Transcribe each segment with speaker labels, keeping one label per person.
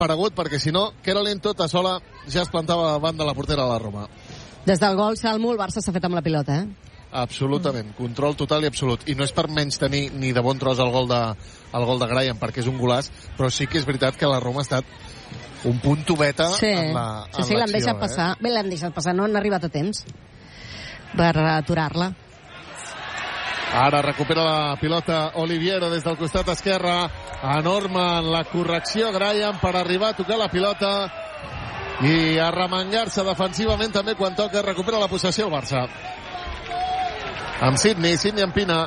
Speaker 1: aparegut, perquè si no, Kerolin tota sola ja es plantava davant de la portera de la Roma.
Speaker 2: Des del gol, Salmo, el Barça s'ha fet amb la pilota,
Speaker 1: Absolutament, control total i absolut. I no és per menys tenir ni de bon tros el gol de Graham, perquè és un golaç, però sí que és veritat que la Roma ha estat un punt tubeta en l'acció.
Speaker 2: Sí, l'han deixat passar. Bé, l'han deixat passar, no han arribat a temps per aturar-la.
Speaker 1: Ara recupera la pilota Oliviero des del costat esquerre. Enorme en la correcció Graham per arribar a tocar la pilota i arremangar-se defensivament també quan toca. Recupera la possessió el Barça. Amb Sidney en Pina.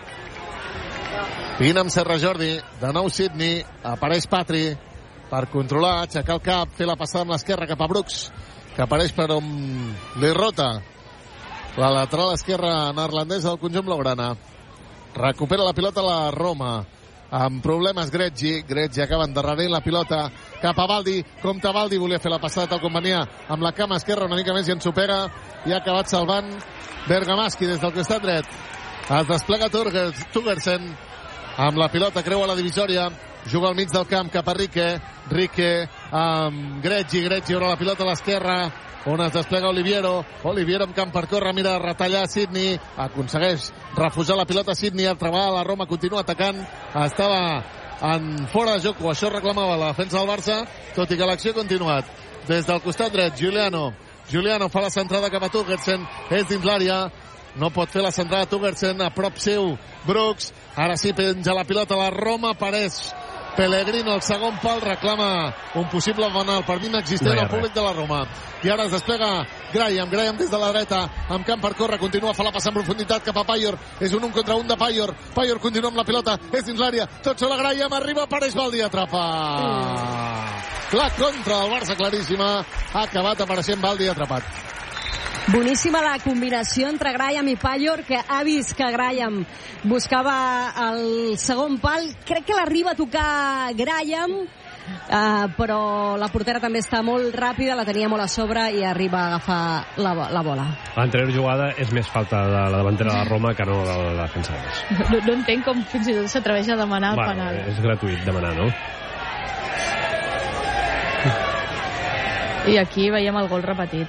Speaker 1: Pina amb Serra Jordi. De nou Sidney. Apareix Patri per controlar, aixecar el cap, fer la passada amb l'esquerra cap a Brooks, que apareix per on li rota la lateral esquerra neerlandesa del conjunt blaugrana. Recupera la pilota la Roma. Amb problemes Greggi acaba endarrerint la pilota cap a Baldi. Compte Baldi, volia fer la passada tal com venia amb la cama esquerra una mica més i ensopega i ha acabat salvant Bergamaschi des del costat dret. Es desplega Tugersen amb la pilota, creua la divisòria, juga al mig del camp cap a Rique amb Greggi obre la pilota a l'esquerra on es desplega Oliviero amb camp per córrer, mira de retallar Sidney, aconsegueix refusar la pilota Sidney, altra vegada la Roma continua atacant, estava en fora de joc, o això reclamava la defensa del Barça, tot i que l'acció ha continuat. Des del costat dret, Giuliano fa la centrada cap a Tugersen, és dins l'àrea, no pot fer la centrada Tugersen, a prop seu Brooks, ara sí penja la pilota la Roma, apareix Pellegrino al segon pal, reclama un possible penal per mi inexistent al públic de la Roma. I ara es desplega Graham des de la dreta, amb camp per córrer, continua, fa la passa en profunditat cap a Paior, és un contra un de Paior continua amb la pilota, és dins l'àrea, tot sola Graham, arriba, apareix Baldi, atrapa la contra del Barça claríssima, ha acabat apareixent Baldi atrapat.
Speaker 2: Boníssima la combinació entre Graham i Paior, que ha vist que Graham buscava el segon pal. Crec que l'arriba a tocar Graham, però la portera també està molt ràpida, la tenia molt a sobre i arriba a agafar la bola.
Speaker 3: L'anterior jugada és més falta de la davantera de la Roma que no de la defensa.
Speaker 4: No entenc com fins i tot s'atreveix a demanar el penal.
Speaker 3: És gratuït demanar, no?
Speaker 4: I aquí veiem el gol repetit,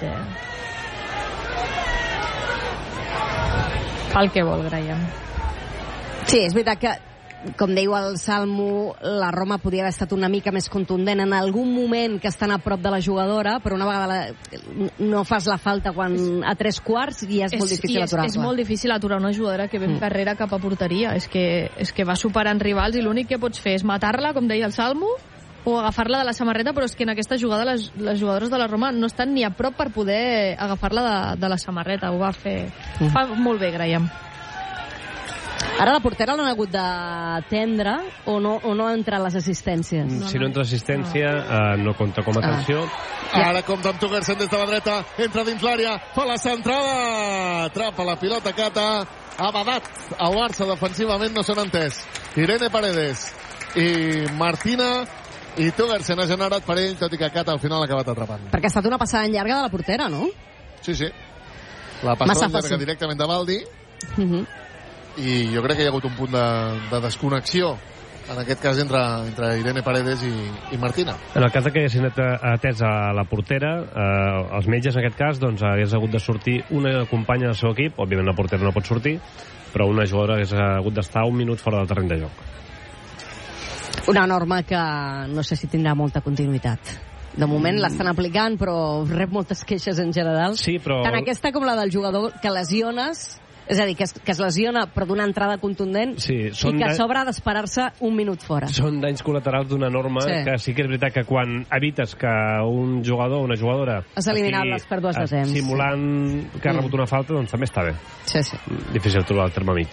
Speaker 4: Pel que vol, Graham.
Speaker 2: Sí, és veritat que, com diu el Salmo, la Roma podia haver estat una mica més contundent en algun moment que estan a prop de la jugadora, però una vegada no fas la falta quan a 3/4 i és molt difícil aturar-la.
Speaker 4: És molt difícil aturar una jugadora que ve en carrera cap a porteria. És que va superant rivals i l'únic que pots fer és matar-la, com deia el Salmo, o agafar-la de la samarreta, però és que en aquesta jugada les jugadores de la Roma no estan ni a prop per poder agafar-la de la samarreta. Ho va fer fa molt bé, Graham.
Speaker 2: Ara la portera l'han hagut d'atendre o no ha entrat les assistències?
Speaker 3: Si no entra assistència, no compta com a atenció.
Speaker 1: Ara compta amb Tugersen des de la dreta, entra dins l'àrea, fa la centrada, atrapa la pilota Cata, ha badat a Barça defensivament, no s'han entès. Irene Paredes i Martina i Tugersen ha generat per ell, tot i que Cata al final ha acabat atrapant.
Speaker 2: Perquè ha estat una passada en llarga de la portera, no?
Speaker 1: Sí. La passada en llarga directament de Baldi. I jo crec que hi ha hagut un punt de desconnexió en aquest cas entre Irene Paredes i Martina.
Speaker 3: En el cas que haguessin atès a la portera, els metges en aquest cas hagués hagut de sortir una companya del seu equip, òbviament la portera no pot sortir, però una jugadora hagués hagut d'estar un minut fora del terreny de joc.
Speaker 2: Una norma que no sé si tindrà molta continuïtat. De moment l'estan aplicant, però rep moltes queixes en general.
Speaker 3: Sí, però...
Speaker 2: Tant aquesta com la del jugador que lesiones, és a dir, que es lesiona però d'una entrada contundent, i que a sobre ha d'esperar-se un minut fora.
Speaker 3: Són danys col·laterals d'una norma que sí que és veritat que quan evites que un jugador o una jugadora
Speaker 2: és eliminat les pèrdues de temps
Speaker 3: simulant que ha rebut una falta, doncs també està bé.
Speaker 2: Sí.
Speaker 3: Difícil trobar el terme mig.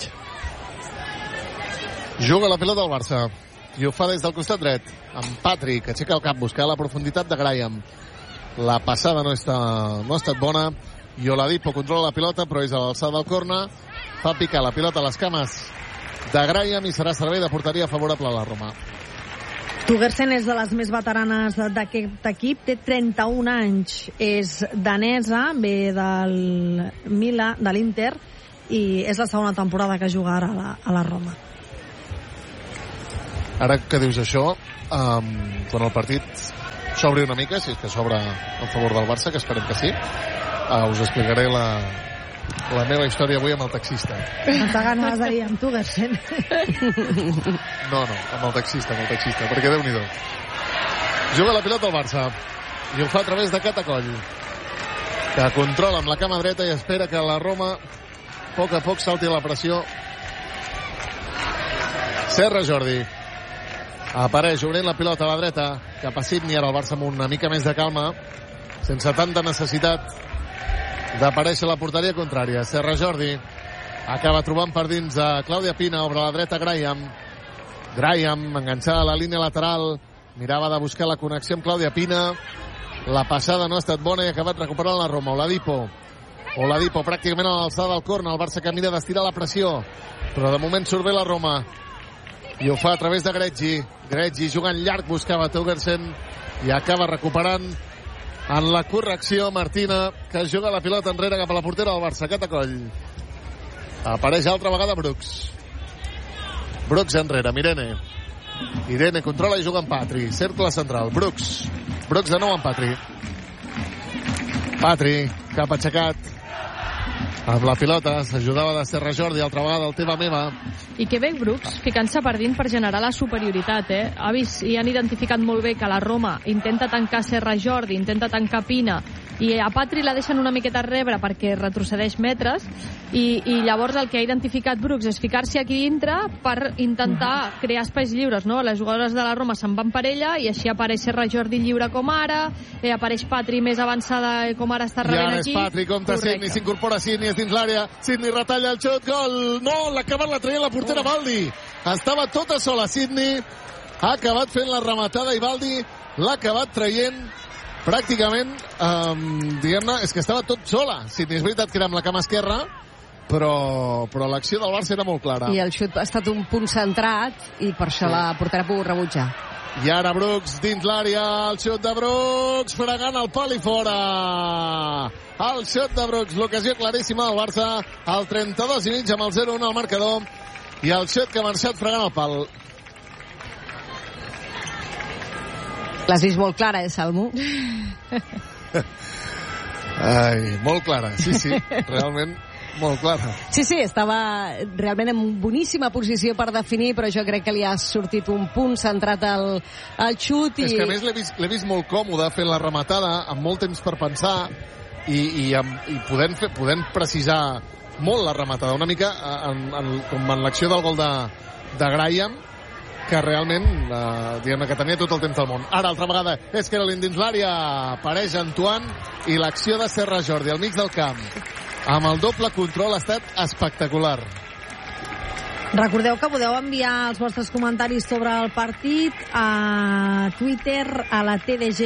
Speaker 1: Juga la pilota del Barça i ho fa des del costat dret amb Patri, que aixeca el cap, buscar la profunditat de Graham. La passada no ha estat bona i Oladipo controla la pilota, però és a l'alçada del corner, fa picar la pilota a les cames de Graham i serà servei de porteria favorable a la Roma.
Speaker 5: Tugersen és de les més veteranes d'aquest equip, té 31 anys, és danesa, ve del Milan, de l'Inter, i és la segona temporada que juga ara a la Roma.
Speaker 1: Ara que dius això, quan el partit s'obri una mica, si és que s'obre a favor del Barça, que esperem que sí. Us explicaré la meva història avui amb el taxista.
Speaker 5: Quanta ganes de dir amb tu, Gersen.
Speaker 1: No, amb el taxista, perquè Déu-n'hi-do. Juga la pilota al Barça i ho fa a través de Catacoll, que controla amb la cama dreta i espera que la Roma a poc salti la pressió. Serra Jordi apareix obrint la pilota a la dreta cap a Sidney. Ara el Barça amb una mica més de calma, sense tanta necessitat d'aparèixer a la porteria contrària. Serra Jordi acaba trobant per dins a Clàudia Pina, obre a la dreta Graham, enganxada a la línia lateral, mirava de buscar la connexió amb Clàudia Pina, la passada no ha estat bona i ha acabat recuperant la Roma. Oladipo pràcticament a l'alçada del córner. El Barça que mira d'estirar la pressió, però de moment surt bé la Roma i ho fa a través de Greggi jugant llarg, buscava Togersen i acaba recuperant en la correcció Martina, que juga la pilota enrere cap a la portera del Barça. Catacoll apareix altra vegada Brooks enrere, Irene controla i juga amb Patri, cercle central, Brooks de nou amb Patri cap aixecat amb la pilota, s'ajudava de Serra Jordi, altra vegada el teva meva.
Speaker 4: I que bé Brooks ficant-se per dins per generar la superioritat, ha vist i han identificat molt bé que la Roma intenta tancar Serra Jordi, intenta tancar Pina, i a Patri la deixen una miqueta rebre perquè retrocedeix metres, i llavors el que ha identificat Brooks és ficar-se aquí dintre per intentar crear espais lliures, no? Les jugadores de la Roma se'n van per ella i així apareix Serra Jordi lliure com ara, apareix Patri més avançada com ara està rebent aquí.
Speaker 1: I ara és Patri, compta Sidney, s'incorpora Sidney, és dins l'àrea, Sidney retalla el xut, gol, no, l'ha acabat la traient la portera Baldi, estava tota sola Sidney, ha acabat fent la rematada i Baldi l'ha acabat traient pràcticament, diguem-ne, és que estava tot sola. Sidney, és veritat que era amb la cama esquerra, però l'acció del Barça era molt clara.
Speaker 2: I el xut ha estat un punt centrat i per això la portera ha pogut rebutjar.
Speaker 1: I ara Brooks dins l'àrea, el xut de Brooks, fregant el pal i fora. El xut de Brooks, l'ocasió claríssima del Barça, al 32 i mig amb el 0-1 al marcador, i el xut que ha marxat fregant el pal.
Speaker 2: L'has vist molt clara, Salmo?
Speaker 1: Ai, molt clara, sí, realment molt clara.
Speaker 2: Sí, estava realment en boníssima posició per definir, però jo crec que li ha sortit un punt centrat al xut.
Speaker 1: És que a més l'he vist molt còmode fent la rematada, amb molt temps per pensar i podent precisar molt la rematada, una mica com en l'acció del gol de Graham, que realment diguem que tenia tot el temps del món. Ara, altra vegada, és Caroline dins l'àrea, apareix Antoine i l'acció de Serra Jordi al mig del camp amb el doble control ha estat espectacular.
Speaker 5: Recordeu que podeu enviar els vostres comentaris sobre el partit a Twitter, a la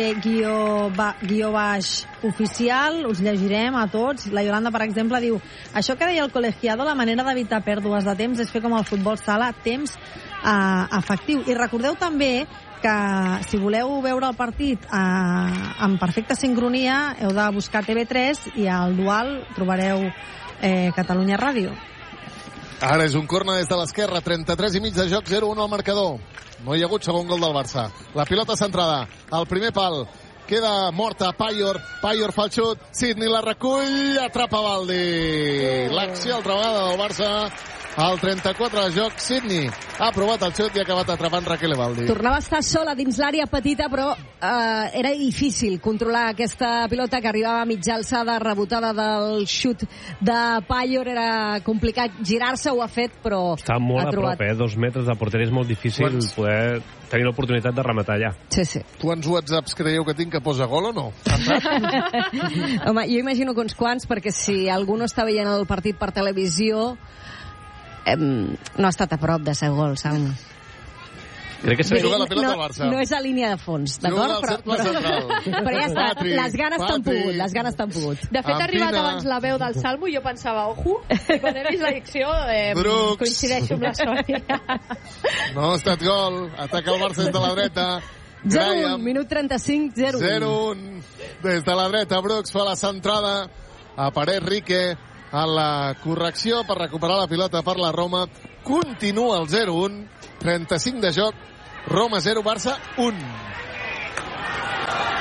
Speaker 5: TDG_oficial, us llegirem a tots. La Yolanda, per exemple, diu: això que deia el col·legiado, la manera d'evitar pèrdues de temps és fer com el futbol sala, temps efectiu. I recordeu també que si voleu veure el partit en perfecta sincronia heu de buscar TV3 i al Dual trobareu Catalunya Ràdio.
Speaker 1: Ara és un corner des de l'esquerra, 33 i mig de joc, 0-1 al marcador. No hi ha hagut segon gol del Barça. La pilota centrada, al primer pal, queda morta Payor fa el xut, Sidney la recull, atrapa Baldi. L'acció altra vegada del Barça, al 34 de joc, Sidney ha provat el xut i ha acabat atrapant Raquel Baldi.
Speaker 2: Tornava a estar sola dins l'àrea petita, però era difícil controlar aquesta pilota que arribava a mitja alçada, rebotada del xut de Payor. Era complicat girar-se, ho ha fet, però
Speaker 3: està molt a prop, 2 metres de porteria, és molt difícil poder tenir l'oportunitat de rematar allà.
Speaker 2: Sí.
Speaker 1: Quants whatsapps creieu que tinc que posa gol o no?
Speaker 2: Home, jo imagino que uns quants, perquè si algú no està veient el partit per televisió no ha estat a prop de ser gol, Salmo.
Speaker 3: Crec que se
Speaker 1: juga la pilota al Barça.
Speaker 2: No és a línia de fons, d'acord? Però ja està, les ganes t'han pogut.
Speaker 4: De fet, ha arribat abans la veu del Salmo i jo pensava, ojo, i quan he vist l'acció coincideixo amb la Sònia.
Speaker 1: No ha estat gol, ataca el Barça des de la dreta.
Speaker 2: 0-1, minut 35, 0-1.
Speaker 1: 0-1, des de la dreta, Brooks fa la centrada, apareix Rique en la correcció per recuperar la pilota per la Roma. Continua el 0-1, 35 de joc, Roma 0, Barça 1.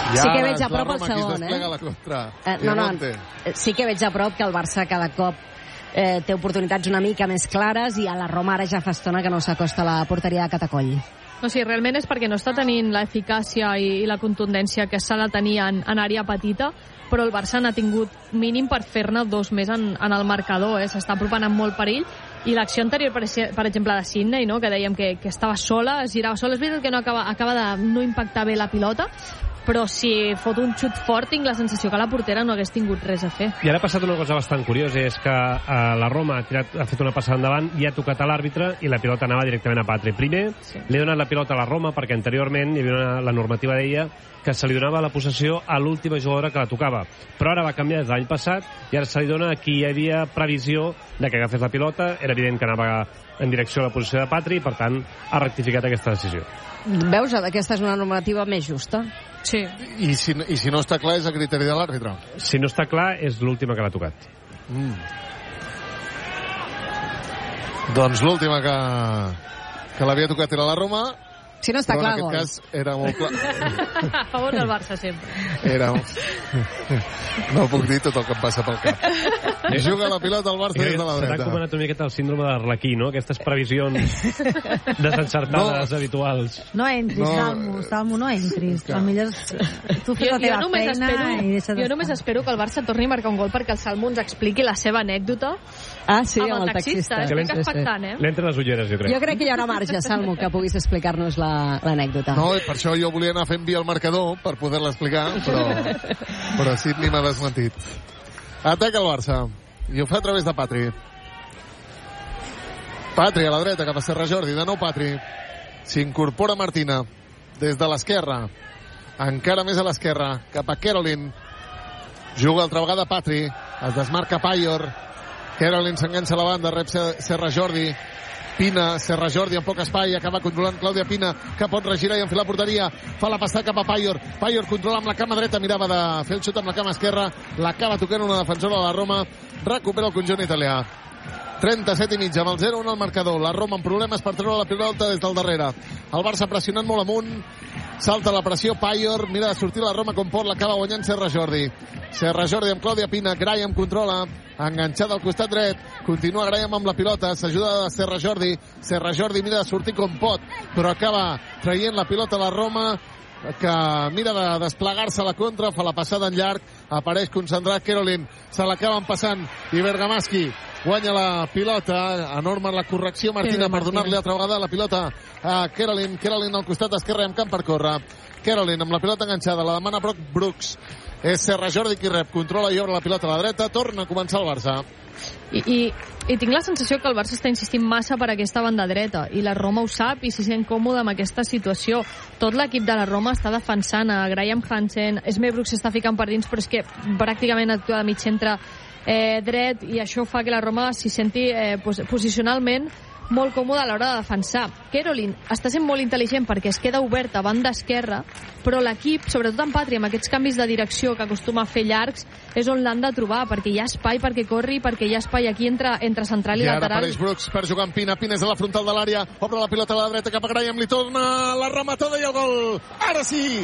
Speaker 2: Sí que veig a prop el segon,
Speaker 1: la contra.
Speaker 2: Sí que veig a prop que el Barça cada cop té oportunitats una mica més clares i a la Roma ara ja fa estona que no s'acosta a la porteria de Catacoll.
Speaker 4: No, sí, realment és perquè no està tenint l'eficàcia i la contundència que s'ha de tenir en àrea petita, però el Barça n'ha tingut mínim per fer-ne 2 més en el marcador, s'està apropant amb molt perill, i l'acció anterior, per exemple, de Sidney, no? Que dèiem que estava sola, es girava sola, és veritat que no acaba de no impactar bé la pilota, però si fot un xut fort tinc la sensació que la portera no hagués tingut res a fer.
Speaker 3: I ara ha passat una cosa bastant curiosa, és que la Roma ha fet una passada endavant i ha tocat a l'àrbitre i la pilota anava directament a Patri. Primer li ha donat la pilota a la Roma perquè anteriorment hi havia la normativa deia que se li donava la possessió a l'última jugadora que la tocava, però ara va canviar des de l'any passat i ara se li dona a qui hi havia previsió de que agafés la pilota. Era evident que anava en direcció a la posició de Patri i per tant ha rectificat aquesta decisió.
Speaker 2: Veus? Aquesta és una normativa més justa.
Speaker 4: Sí.
Speaker 1: I si no està clar és a criteri de l'àrbitre?
Speaker 3: Si no està clar és l'última que l'ha tocat.
Speaker 1: Doncs l'última que l'havia tocat era la Roma.
Speaker 2: Si no està clar,
Speaker 1: gol. En aquest cas era molt clar.
Speaker 4: A favor del Barça, sempre.
Speaker 1: No puc dir tot el que em passa pel cap. Juga la pilota al Barça des de la dreta.
Speaker 3: S'ha encomanat una miqueta el síndrome de l'Arlequí, no? Aquestes previsions desencertades habituals.
Speaker 5: No entris, Salmo, no entris. Tu fes la teva feina i deixa't
Speaker 4: Jo només espero que el Barça torni a marcar un gol perquè el Salmo ens expliqui la seva anècdota
Speaker 2: sí, amb el taxista.
Speaker 4: Estic expectant,
Speaker 3: L'entre les ulleres, jo crec.
Speaker 2: Jo crec que hi haurà marge, Salmo, que puguis explicar-nos l'anècdota.
Speaker 1: No, per això jo volia anar fent via al marcador per poder-la explicar, però Sidney m'ha desmentit. Ataca el Barça i ho fa a través de Patri. Patri a la dreta cap a Serra Jordi, de nou Patri. S'incorpora Martina des de l'esquerra, encara més a l'esquerra, cap a Caroline. Juga altra vegada Patri, es desmarca Payor. Caroline s'enganxa a la banda, rep Serra Jordi. Pina, Serra Jordi amb poc espai, acaba controlant Clàudia Pina, que pot regirar i enfilar porteria, fa la passada cap a Payor. Payor controla amb la cama dreta, mirava de fer el xut amb la cama esquerra, l'acaba tocant una defensora de la Roma, recupera el conjunt italià. 37 i mig, amb el 0-1 al marcador. La Roma amb problemes per treure la pilota des del darrere. El Barça pressionant molt amunt, salta la pressió Payor, mira de sortir la Roma com pot, l'acaba guanyant Serra Jordi. Serra Jordi amb Clàudia Pina, Graham controla, enganxada al costat dret, continua Graham amb la pilota, s'ajuda de Serra Jordi. Serra Jordi mira de sortir com pot, però acaba traient la pilota a la Roma, que mira de desplegar-se a la contra, fa la passada en llarg, apareix concentrat Caroline, se l'acaben passant i Bergamaschi guanya la pilota, enorme la correcció Martina per donar-li altra vegada la pilota a Caroline. Caroline al costat esquerre amb camp per córrer. Caroline amb la pilota enganxada, la demana Brock Brooks. És Serra Jordi qui rep, controla i obre la pilota a la dreta, torna a començar el Barça.
Speaker 4: I tinc la sensació que el Barça està insistint massa per aquesta banda dreta i la Roma ho sap i s'hi sent còmode amb aquesta situació. Tot l'equip de la Roma està defensant a Graham Hansen, Esme Brooks s'està ficant per dins, però és que pràcticament actua de mig centre dret i això fa que la Roma s'hi senti posicionalment molt còmode a l'hora de defensar. Caroline està sent molt intel·ligent perquè es queda oberta a banda esquerra, però l'equip, sobretot en Patri, amb aquests canvis de direcció que acostuma a fer llargs, és on l'han de trobar, perquè hi ha espai perquè corri, perquè hi ha espai aquí entre central i lateral.
Speaker 1: I ara apareix Brooks per jugar amb Pina. Pina és a la frontal de l'àrea, obre la pilota a la dreta cap a Graham, li torna la rematada i el gol. Ara sí,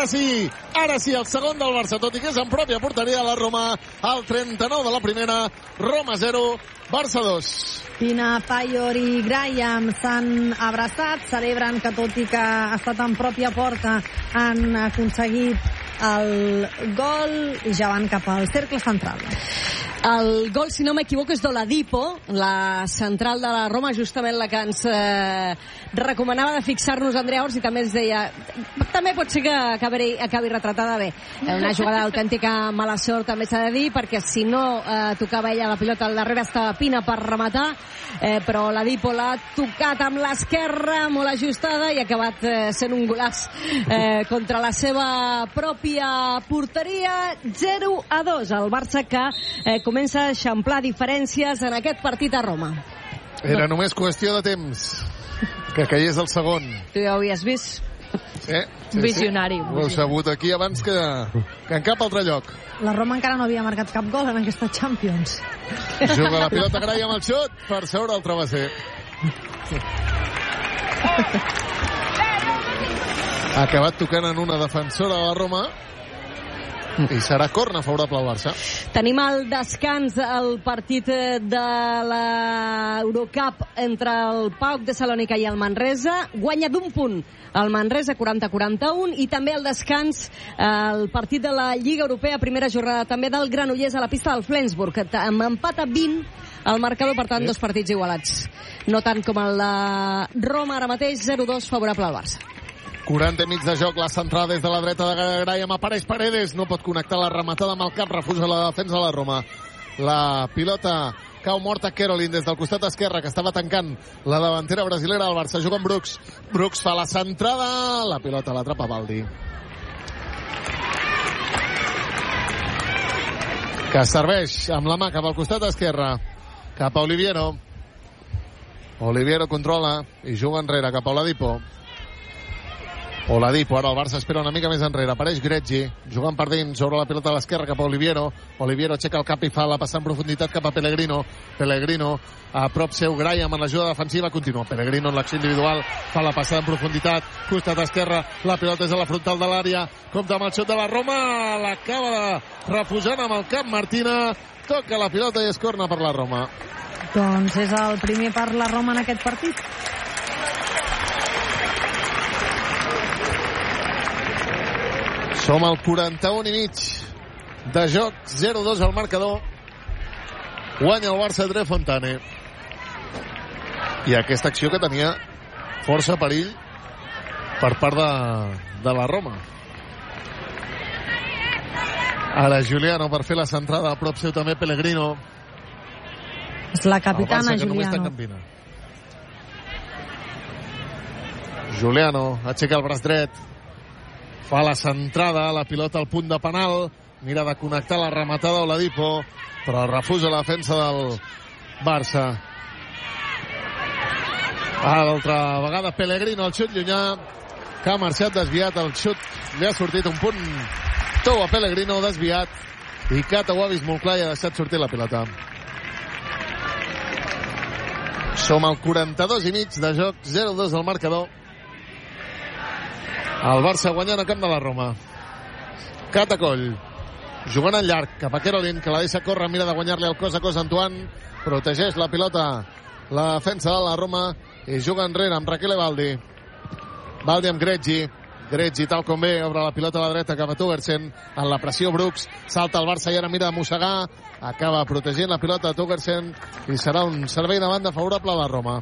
Speaker 1: el segon del Barça, tot i que és en pròpia porteria de la Roma, al 39 de la primera, Roma 0, Barça 2.
Speaker 5: Pina, Payor i Graham s'han abraçat, celebren que tot i que ha estat en pròpia porta han aconseguit el gol i ja van cap al cercle central.
Speaker 2: El gol, si no m'equivoco, és d'Oladipo, la central de la Roma, justament la que ens recomanava de fixar-nos Andrea Ors, i també ens deia també pot ser que acabi retratada bé. Una jugada d'autèntica mala sort, també s'ha de dir, perquè si no tocava ella la pilota al darrere, estava Pina per rematar, però Oladipo l'ha tocat amb l'esquerra, molt ajustada, i ha acabat sent un golaç contra la seva pròpia porteria. 0-2, el Barça que comença a eixamplar diferències en aquest partit a Roma.
Speaker 1: Era només qüestió de temps que caigués el segon.
Speaker 2: Tu ja ho havies vist?
Speaker 1: Sí.
Speaker 4: Visionari.
Speaker 1: Ho he sabut aquí abans que en cap altre lloc.
Speaker 5: La Roma encara no havia marcat cap gol en aquesta Champions.
Speaker 1: Juga la pilota Graham amb el xut per seure el travesser. Ha acabat tocant en una defensora de la Roma i serà corna favorable al Barça.
Speaker 2: Tenim el descans, el partit de l'Eurocup entre el PAOK de Salònica i el Manresa. Guanya d'un punt el Manresa, 40-41, i també el descans, el partit de la Lliga Europea, primera jornada també del Granollers a la pista del Flensburg, amb empat a 20 el marcador, per tant, dos partits igualats. No tant com el de Roma, ara mateix, 0-2 favorable al Barça.
Speaker 1: 40 mig de joc, la centrada des de la dreta de Graham, apareix Paredes, no pot connectar la rematada amb el cap, refusa la defensa de la Roma. La pilota cau morta Kerolin des del costat esquerre, que estava tancant la davantera brasilera del Barça. Juga amb Brooks. Brooks fa la centrada, la pilota l'atrapa Baldi, que serveix amb la mà cap al costat esquerre, cap a Oliviero. Oliviero controla i juga enrere cap a Oladipo. Oladipo, ara el Barça espera una mica més enrere, apareix Greggi, jugant per dins sobre la pilota a l'esquerra cap a Oliviero. Oliviero aixeca el cap i fa la passada en profunditat cap a Pellegrino. Pellegrino a prop seu, Graham en l'ajuda defensiva, continua Pellegrino en l'acció individual, fa la passada en profunditat, costat esquerre, la pilota és a la frontal de l'àrea, compta amb el xut de la Roma, l'acaba refusant amb el cap Martina, toca la pilota i es corna per la Roma.
Speaker 5: Doncs és el primer per la Roma en aquest partit.
Speaker 1: Som al 41 i mig de joc, 0-2 al marcador. Guanya el Barça André Fontane. I aquesta acció que tenia força perill per part de la Roma. Ara Giuliano per fer la centrada, a prop seu també Pellegrino.
Speaker 5: És la capitana Giuliano.
Speaker 1: Giuliano aixeca el braç dret, fa la centrada, la pilota al punt de penal, mira de connectar la rematada a Oladipo, però refusa la defensa del Barça. Altra vegada Pellegrino, el xut llunyà, que ha marxat desviat, el xut li ha sortit un punt tou a Pellegrino, desviat, i Cata ho ha vist molt clar i ha deixat sortir la pilota. Som al 42 i mig de joc, 0-2 al marcador. El Barça guanyant a camp de la Roma. Cata Coll, jugant en llarg cap a Kerolin, que la deixa córrer, mira de guanyar-li el cos a cos Antoine, protegeix la pilota la defensa de la Roma i juga enrere amb Raquel Baldi. Baldi amb Greggi, Greggi tal com ve, obre la pilota a la dreta cap a Tugersen, en la pressió Brooks, salta el Barça i ara mira de mossegar, acaba protegint la pilota a Tugersen i serà un servei de banda favorable a la Roma.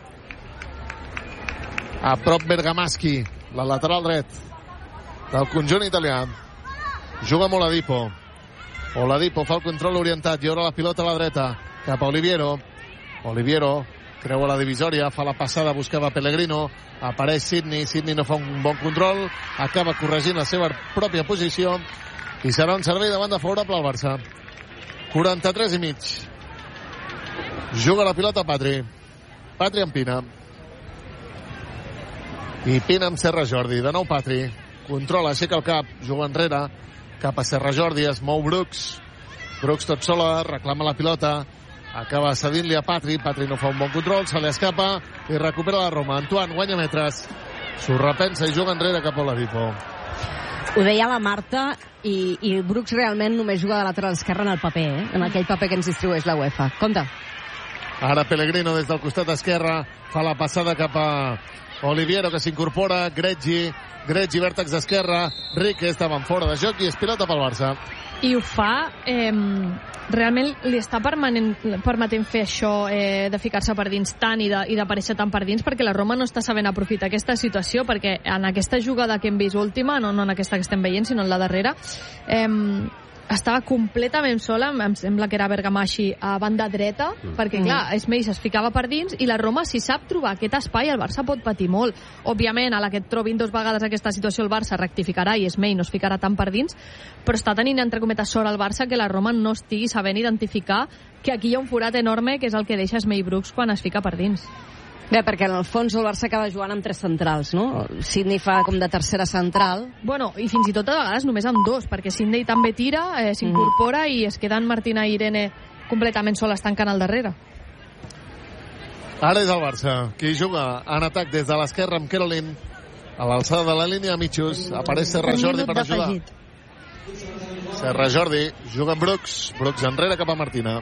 Speaker 1: A prop Bergamaschi, la lateral dret del conjunt italià, juga amb Oladipo. Oladipo fa el control orientat i obre la pilota a la dreta cap a Oliviero. Oliviero creua la divisòria, fa la passada, buscava Pellegrino, apareix Sidney, Sidney no fa un bon control, acaba corregint la seva pròpia posició i serà un servei de banda favorable al Barça. 43 i mig. Juga la pilota Patri amb Pina. I Pina amb Serra Jordi, de nou Patri, controla, aixeca el cap, juga enrere cap a Serra Jordi, es mou Brooks tot sola, reclama la pilota, acaba cedint-li a Patri no fa un bon control, se li escapa i recupera la Roma. Antoine guanya metres, s'ho repensa i juga enrere cap a Oladipo.
Speaker 2: Ho deia la Marta, i Brooks realment només juga de lateral esquerre en el paper, en aquell paper que ens distribueix la UEFA. Compte.
Speaker 1: Ara Pellegrino des del costat esquerre fa la passada cap a Oliviero, que s'incorpora, Greggi, vèrtex d'esquerra, Rique estaven fora de joc i és pilota pel Barça.
Speaker 4: I ho fa, realment li està permetent fer això, de ficar-se per dins tant i d'aparèixer tant per dins, perquè la Roma no està sabent aprofitar aquesta situació, perquè en aquesta jugada que hem vist última, no en aquesta que estem veient, sinó en la darrera, estava completament sola, em sembla que era Bergamaschi a banda dreta, perquè clar, Esmeix es ficava per dins i la Roma, si sap trobar aquest espai, el Barça pot patir molt. Òbviament, a la que et trobin dos vegades aquesta situació, el Barça rectificarà i Esmeix no es ficarà tant per dins, però està tenint entre cometes sort el Barça que la Roma no estigui sabent identificar que aquí hi ha un forat enorme, que és el que deixa Esmeix Brooks quan es fica per dins.
Speaker 2: Bé, perquè en el fons el Barça acaba jugant amb tres centrals, no? Sidney fa com de tercera central.
Speaker 4: Bueno, i fins i tot a vegades només amb dos, perquè Sidney també tira, s'incorpora i es queden Martina i Irene completament soles tancant al darrere.
Speaker 1: Ara és el Barça qui juga en atac des de l'esquerra amb Kerolin. a l'alçada de la línia a mitjos. Apareix Serra Jordi per ajudar. Serra Jordi juga amb Brooks. Brooks enrere cap a Martina.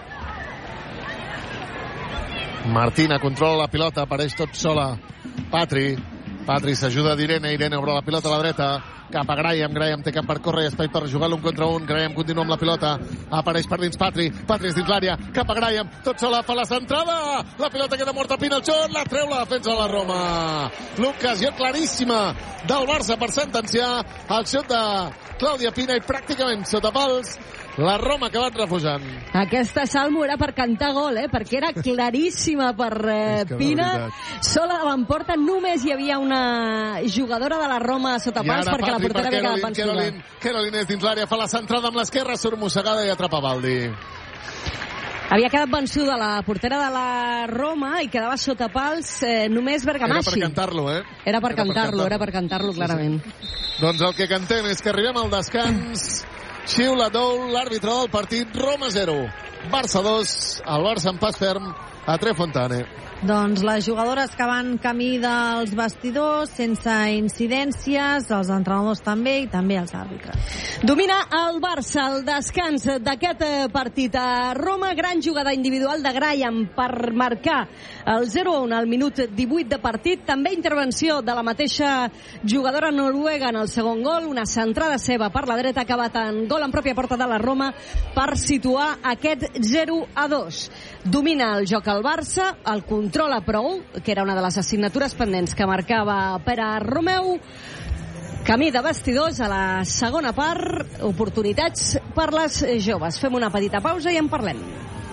Speaker 1: Martina controla la pilota, apareix tot sola Patri s'ajuda d'Irene. Irene obre la pilota a la dreta cap a Graham té camp per córrer, espai per jugar l'1 contra 1. Graham continua amb la pilota, apareix per dins Patri és dins l'àrea, cap a Graham, tot sola, fa la centrada, la pilota queda morta, Pinalchón, la treu la defensa de la Roma. L'ocasió claríssima del Barça per sentenciar el xut de Clàudia Pina i pràcticament sota pals la Roma ha acabat refusant.
Speaker 2: Aquesta Salmo era per cantar gol, perquè era claríssima per Pina. Sola davant porta, només hi havia una jugadora de la Roma sota pals perquè la portera havia quedat vençuda.
Speaker 1: Caroline és dins l'àrea, fa la centrada amb l'esquerra, surt mossegada i atrapa Baldi.
Speaker 2: Havia quedat vençuda la portera de la Roma i quedava sota pals només Bergamaschi.
Speaker 1: Era per cantar-lo,
Speaker 2: Era per cantar-lo, clarament.
Speaker 1: Doncs el que cantem és que arribem al descans. Xiula Dou, l'àrbitre del partit. Roma 0, Barça 2, el Barça en pas ferm a Trefontane.
Speaker 5: Doncs les jugadores que van camí dels vestidors sense incidències, els entrenadors també i també els àrbitres.
Speaker 2: Domina el Barça al descans d'aquest partit a Roma. Gran jugada individual de Graham per marcar el 0-1 al minut 18 de partit. També intervenció de la mateixa jugadora noruega en el segon gol. Una centrada seva per la dreta, acabat en gol en pròpia porta de la Roma per situar aquest 0-2. Domina el joc al Barça, el controla prou, que era una de les assignatures pendents que marcava Pere Romeu. Camí de vestidors a la segona part, oportunitats per les joves. Fem una petita pausa i en parlem.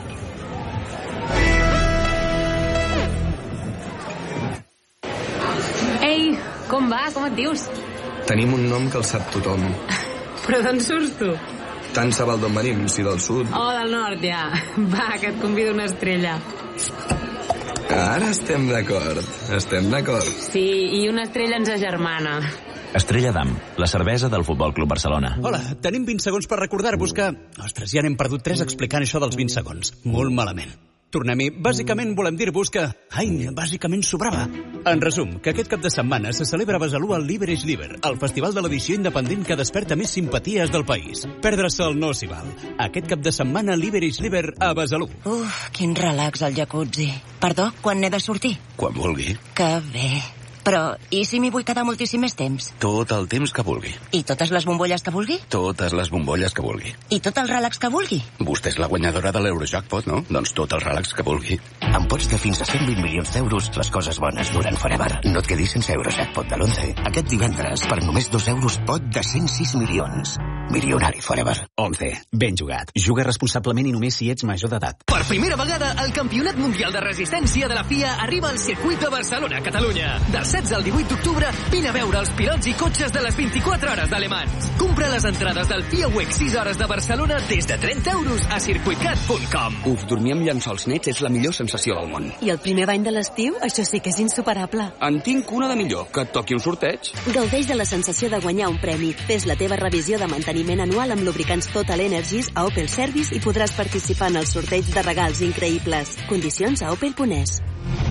Speaker 6: Ei, com va? Com et dius?
Speaker 7: Tenim un nom que el sap tothom.
Speaker 6: Però d'on surts tu?
Speaker 7: Tant se val d'on venim, si del sud.
Speaker 6: Oh, del nord, ja. Va, que et convido una estrella.
Speaker 7: Ara estem d'acord.
Speaker 6: Sí, i una estrella ens agermana.
Speaker 8: Estrella d'Am, la cervesa del Futbol Club Barcelona.
Speaker 9: Hola, tenim 20 segons per recordar-vos que... Ostres, ja n'hem perdut 3 explicant això dels 20 segons. Molt malament. Tornem-hi. Bàsicament volem dir-vos que... bàsicament sobrava. En resum, que aquest cap de setmana se celebra a Besalú el Libereix Liber, el festival de l'edició independent que desperta més simpaties del país. Perdre-se'l no s'hi val. Aquest cap de setmana Libereix Liber a Besalú.
Speaker 10: Quin relax al jacuzzi. Perdó, quan n'he de sortir?
Speaker 11: Quan vulgui.
Speaker 10: Que bé. Però, i si m'hi vull quedar moltíssim més temps?
Speaker 11: Tot el temps que vulgui.
Speaker 10: I totes les bombolles que vulgui?
Speaker 11: Totes les bombolles que vulgui.
Speaker 10: I tot el relax que vulgui?
Speaker 11: Vostè és la guanyadora de l'Eurojackpot, no? Doncs tot el relax que vulgui.
Speaker 12: Amb pots de fins a 120 milions d'euros, les coses bones duren forever. No et quedis sense Eurojackpot de l'11. Aquest divendres, per només 2 euros, pot de 106 milions. Milionari forever.
Speaker 13: 11. Ben jugat. Juga responsablement i només si ets major d'edat.
Speaker 14: Per primera vegada, el Campionat Mundial de Resistència de la FIA arriba al circuit de Barcelona, Catalunya. Del 16 al 18 d'octubre, vine a veure els pilots i cotxes de les 24 hores d'Alemans. Compra les entrades del FIA Week 6 hores de Barcelona des de 30 euros a circuitcat.com.
Speaker 15: Dormir amb llençols nets és la millor sensació del món.
Speaker 16: I el primer bany de l'estiu? Això sí que és insuperable.
Speaker 15: En tinc una de millor, que et toqui un sorteig.
Speaker 16: Gaudeix de la sensació de guanyar un premi. Fes la teva revisió de manteniment anual amb lubricants Total Energies a Opel Service i podràs participar en el sorteig de regals increïbles. Condicions a opel.es.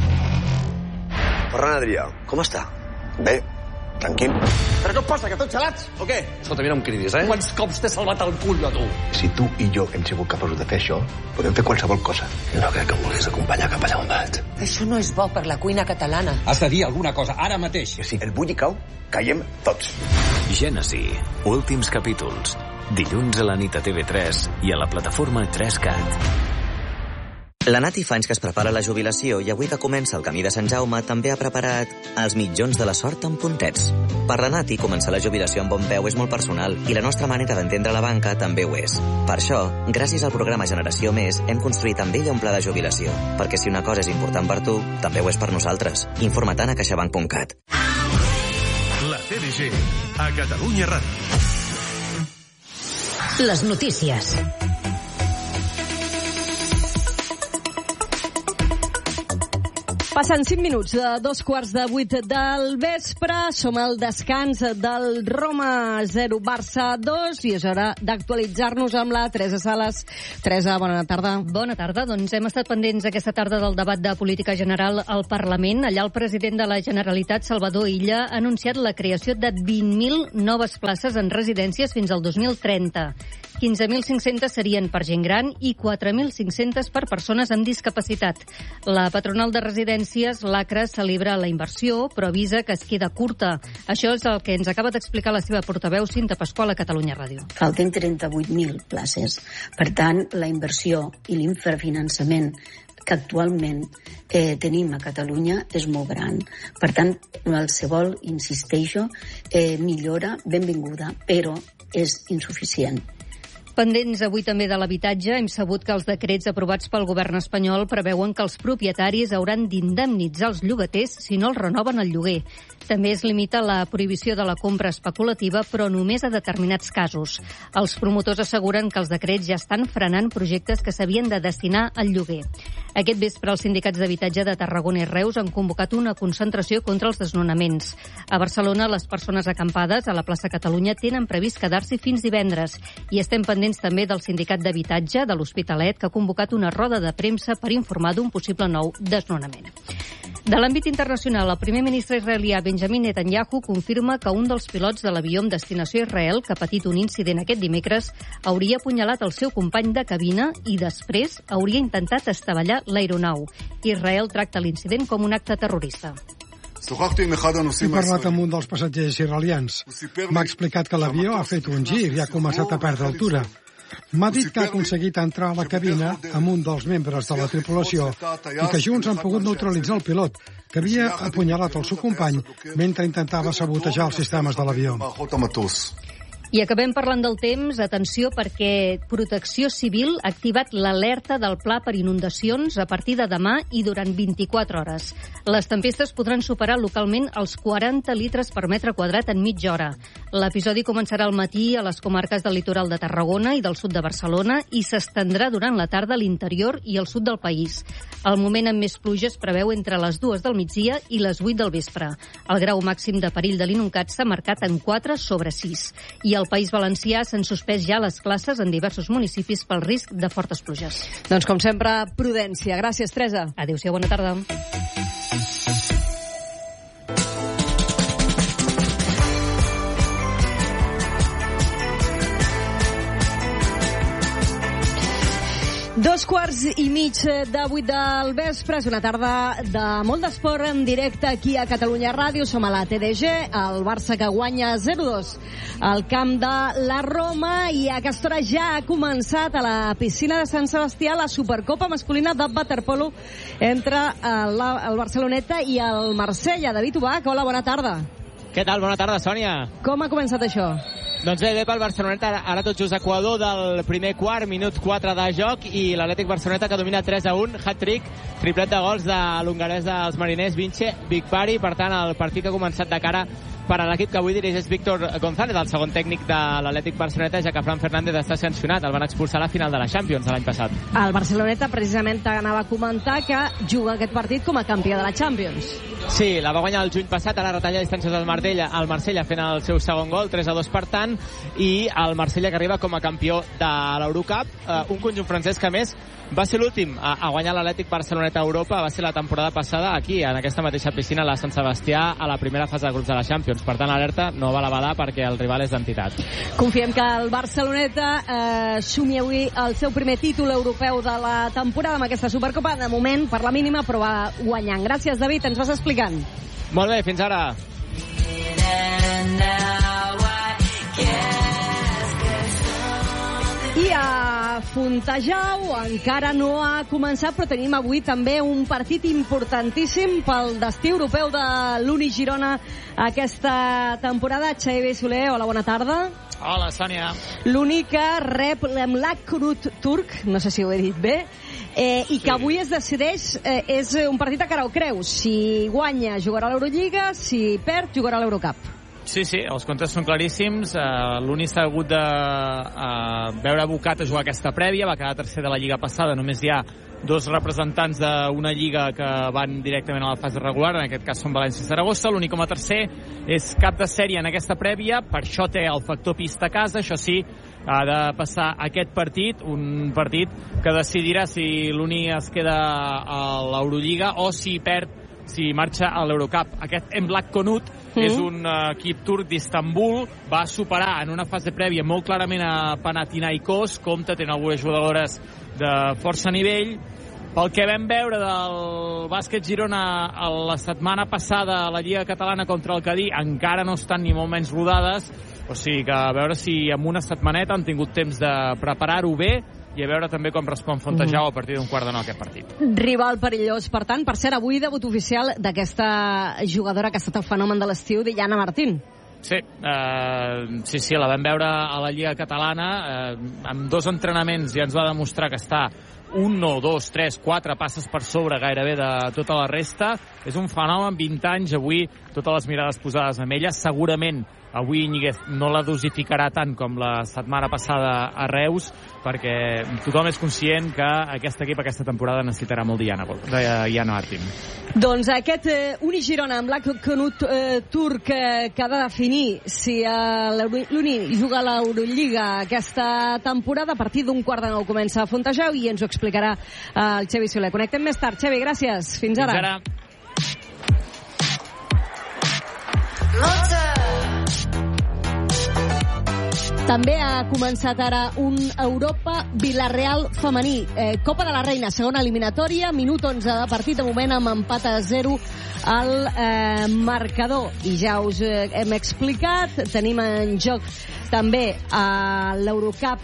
Speaker 17: Ferran Adrià, com està? Bé, tranquil.
Speaker 18: Però què passa, que tots gelats, o què?
Speaker 17: Escolta, mira, em cridis,
Speaker 18: Quants cops t'he salvat el cul, a tu?
Speaker 17: Si tu i jo hem sigut capaços de fer això, podem fer qualsevol cosa. No crec que em vulguis acompanyar cap allà on vaig.
Speaker 10: Això no és bo per la cuina catalana.
Speaker 18: Has de dir alguna cosa, ara mateix.
Speaker 17: Si el bulli cau, caiem tots.
Speaker 8: Gènesi, últims capítols. Dilluns a la nit a TV3 i a la plataforma 3Cat.
Speaker 19: La Nati fa anys que es prepara la jubilació i avui que comença el camí de Sant Jaume també ha preparat els mitjons de la sort amb puntets. Per la Nati, començar la jubilació amb bon peu és molt personal i la nostra manera d'entendre la banca també ho és. Per això, gràcies al programa Generació Més, hem construït amb ella un pla de jubilació, perquè si una cosa és important per tu, també ho és per nosaltres. Informa-te'n a caixabank.cat.
Speaker 20: La TDG, a Catalunya Ràdio.
Speaker 21: Les notícies.
Speaker 2: Passen 5 minuts de 2:15 del vespre. Som al descans del Roma 0, Barça 2 i és hora d'actualitzar-nos amb la Teresa Sales. Teresa, bona tarda.
Speaker 21: Bona tarda. Doncs hem estat pendents aquesta tarda del debat de política general al Parlament. Allà el president de la Generalitat, Salvador Illa, ha anunciat la creació de 20.000 noves places en residències fins al 2030. 15.500 serien per gent gran i 4.500 per persones amb discapacitat. La patronal de residències, l'ACRA, celebra la inversió, però avisa que es queda curta. Això és el que ens acaba d'explicar la seva portaveu, Cinta Pasqual, a Catalunya Ràdio.
Speaker 22: Falten 38.000 places. Per tant, la inversió i l'infrafinançament que actualment tenim a Catalunya és molt gran. Per tant, qualsevol, insisteixo, millora, benvinguda, però és insuficient.
Speaker 21: Pendents avui també de l'habitatge, hem sabut que els decrets aprovats pel govern espanyol preveuen que els propietaris hauran d'indemnitzar els llogaters si no els renoven el lloguer. També es limita la prohibició de la compra especulativa, però només a determinats casos. Els promotors asseguren que els decrets ja estan frenant projectes que s'havien de destinar al lloguer. Aquest vespre, els sindicats d'habitatge de Tarragona i Reus han convocat una concentració contra els desnonaments. A Barcelona, les persones acampades a la plaça Catalunya tenen previst quedar-s'hi fins divendres i estem pendents també del sindicat d'habitatge de l'Hospitalet, que ha convocat una roda de premsa per informar d'un possible nou desnonament. De l'àmbit internacional, el primer ministre israelià Benjamin Netanyahu confirma que un dels pilots de l'avió amb destinació a Israel, que ha patit un incident aquest dimecres, hauria apunyalat el seu company de cabina i després hauria intentat estavellar l'aeronau. Israel tracta l'incident com un acte terrorista.
Speaker 23: He parlat amb un dels passatgers israelians. M'ha explicat que l'avió ha fet un gir i ha començat a perdre altura. M'ha dit que ha aconseguit entrar a la cabina amb un dels membres de la tripulació i que junts han pogut neutralitzar el pilot, que havia apunyalat el seu company mentre intentava sabotejar els sistemes de l'avió.
Speaker 21: I acabem parlant del temps. Atenció, perquè Protecció Civil ha activat l'alerta del pla per inundacions a partir de demà i durant 24 hores. Les tempestes podran superar localment els 40 litres per metre quadrat en mitja hora. L'episodi començarà al matí a les comarques del litoral de Tarragona i del sud de Barcelona i s'estendrà durant la tarda a l'interior i al sud del país. El moment amb més pluja es preveu entre les 2 del migdia i les 8 del vespre. El grau màxim de perill de l'inuncat s'ha marcat en 4/6. I al País Valencià s'han suspès ja les classes en diversos municipis pel risc de fortes pluges.
Speaker 2: Doncs, com sempre, prudència. Gràcies, Teresa.
Speaker 21: Adéu-siau, bona tarda.
Speaker 2: Dos quarts i mig de 8 del vespre. És una tarda de molt d'esport en directe aquí a Catalunya Ràdio. Som a la TDG, el Barça que guanya 0-2 al camp de la Roma, i a aquesta hora ja ha començat a la piscina de Sant Sebastià la Supercopa masculina de waterpolo entre el Barceloneta i el Marsella. David Ubach, hola, bona tarda.
Speaker 24: Què tal? Bona tarda, Sònia.
Speaker 2: Com ha començat això?
Speaker 24: Doncs bé pel Barceloneta, ara tot just equador del primer quart, minut 4 de joc, i l'Atlètic Barceloneta que domina 3-1, hat-trick, triplet de gols de l'hongarès dels mariners, Vince Bigpari. Per tant, el partit que ha començat de cara per a l'equip que avui dirigeix Víctor González, el segon tècnic de l'Atlètic Barceloneta, ja que Fran Fernández està sancionat. El van expulsar a la final de la Champions l'any passat.
Speaker 2: El Barceloneta precisament anava a comentar que juga aquest partit com a campió de la Champions.
Speaker 24: Sí, la va guanyar el juny passat, ara retalla distàncies del Marsella fent el seu segon gol, 3-2 per tant, i el Marsella que arriba com a campió de l'Eurocup, un conjunt francès que, a més, va ser l'últim a guanyar l'Atlètic Barceloneta a Europa. Va ser la temporada passada aquí, en aquesta mateixa piscina, a la Sant Sebastià, a la primera fase de grups de la Champions. Per tant, alerta, no val a badar perquè el rival és d'entitat.
Speaker 2: Confiem que el Barceloneta sumi avui el seu primer títol europeu de la temporada amb aquesta Supercopa, de moment per la mínima, però va guanyant. Gràcies, David, ens vas explicant.
Speaker 24: Molt bé, fins ara.
Speaker 2: I a Fontejau encara no ha començat, però tenim avui també un partit importantíssim pel destí europeu de l'Uni Girona aquesta temporada. Xavi Soler, hola, bona tarda.
Speaker 25: Hola, Sònia.
Speaker 2: L'Uni que rep l'Emlak turc, no sé si ho he dit bé, i que avui es decideix, és un partit a cara o creu. Si guanya, jugarà a l'Eurolliga, si perd, jugarà a l'Eurocup.
Speaker 24: Sí, els comptes són claríssims. L'Uni s'ha hagut de veure abocat a jugar aquesta prèvia, va quedar tercer de la Lliga passada, només hi ha 2 representants d'una lliga que van directament a la fase regular, en aquest cas són València i Saragossa. L'Uni com a tercer és cap de sèrie en aquesta prèvia, per això té el factor pista a casa. Això sí, ha de passar aquest partit, un partit que decidirà si l'Uni es queda a l'Eurolliga o si perd, si marxa a l'Eurocup. Aquest Emblak Konut és un equip turc d'Istanbul, va superar en una fase prèvia molt clarament a Panathinaikos, compte, tenen algunes jugadores de força nivell. Pel que vam veure del bàsquet Girona la setmana passada a la Lliga Catalana contra el Cadí, encara no estan ni molt menys rodades, o sigui que a veure si en una setmaneta han tingut temps de preparar-ho bé i a veure també com respon Fontejau a partir d'un 8:45 aquest partit.
Speaker 2: Rival perillós, per tant. Per cert, avui debut oficial d'aquesta jugadora que ha estat el fenomen de l'estiu, Diana Martín.
Speaker 24: Sí, la vam veure a la Lliga Catalana amb 2 entrenaments ja ens va demostrar que està 1, 2, 3, 4 passes per sobre gairebé de tota la resta. És un fenomen, 20 anys, avui totes les mirades posades en ella. Segurament avui Íñiguez no la dosificarà tant com la setmana passada a Reus, perquè tothom és conscient que aquest equip aquesta temporada necessitarà molt Diana Martín.
Speaker 2: Doncs aquest Uni Girona amb Emblak Konut turc que ha de definir si l'Uni juga a l'Eurolliga aquesta temporada. A partir d'un 8:45 comença a Fontejau i ens ho explicarà el Xavi Soler. Connectem més tard. Xavi, gràcies. Fins ara.
Speaker 24: Fins ara.
Speaker 2: També ha començat ara un Europa-Villarreal femení. Copa de la Reina, segona eliminatòria, minut 11 de partit, de moment amb empat a 0 al marcador. I ja us hem explicat, tenim en joc també a l'Eurocup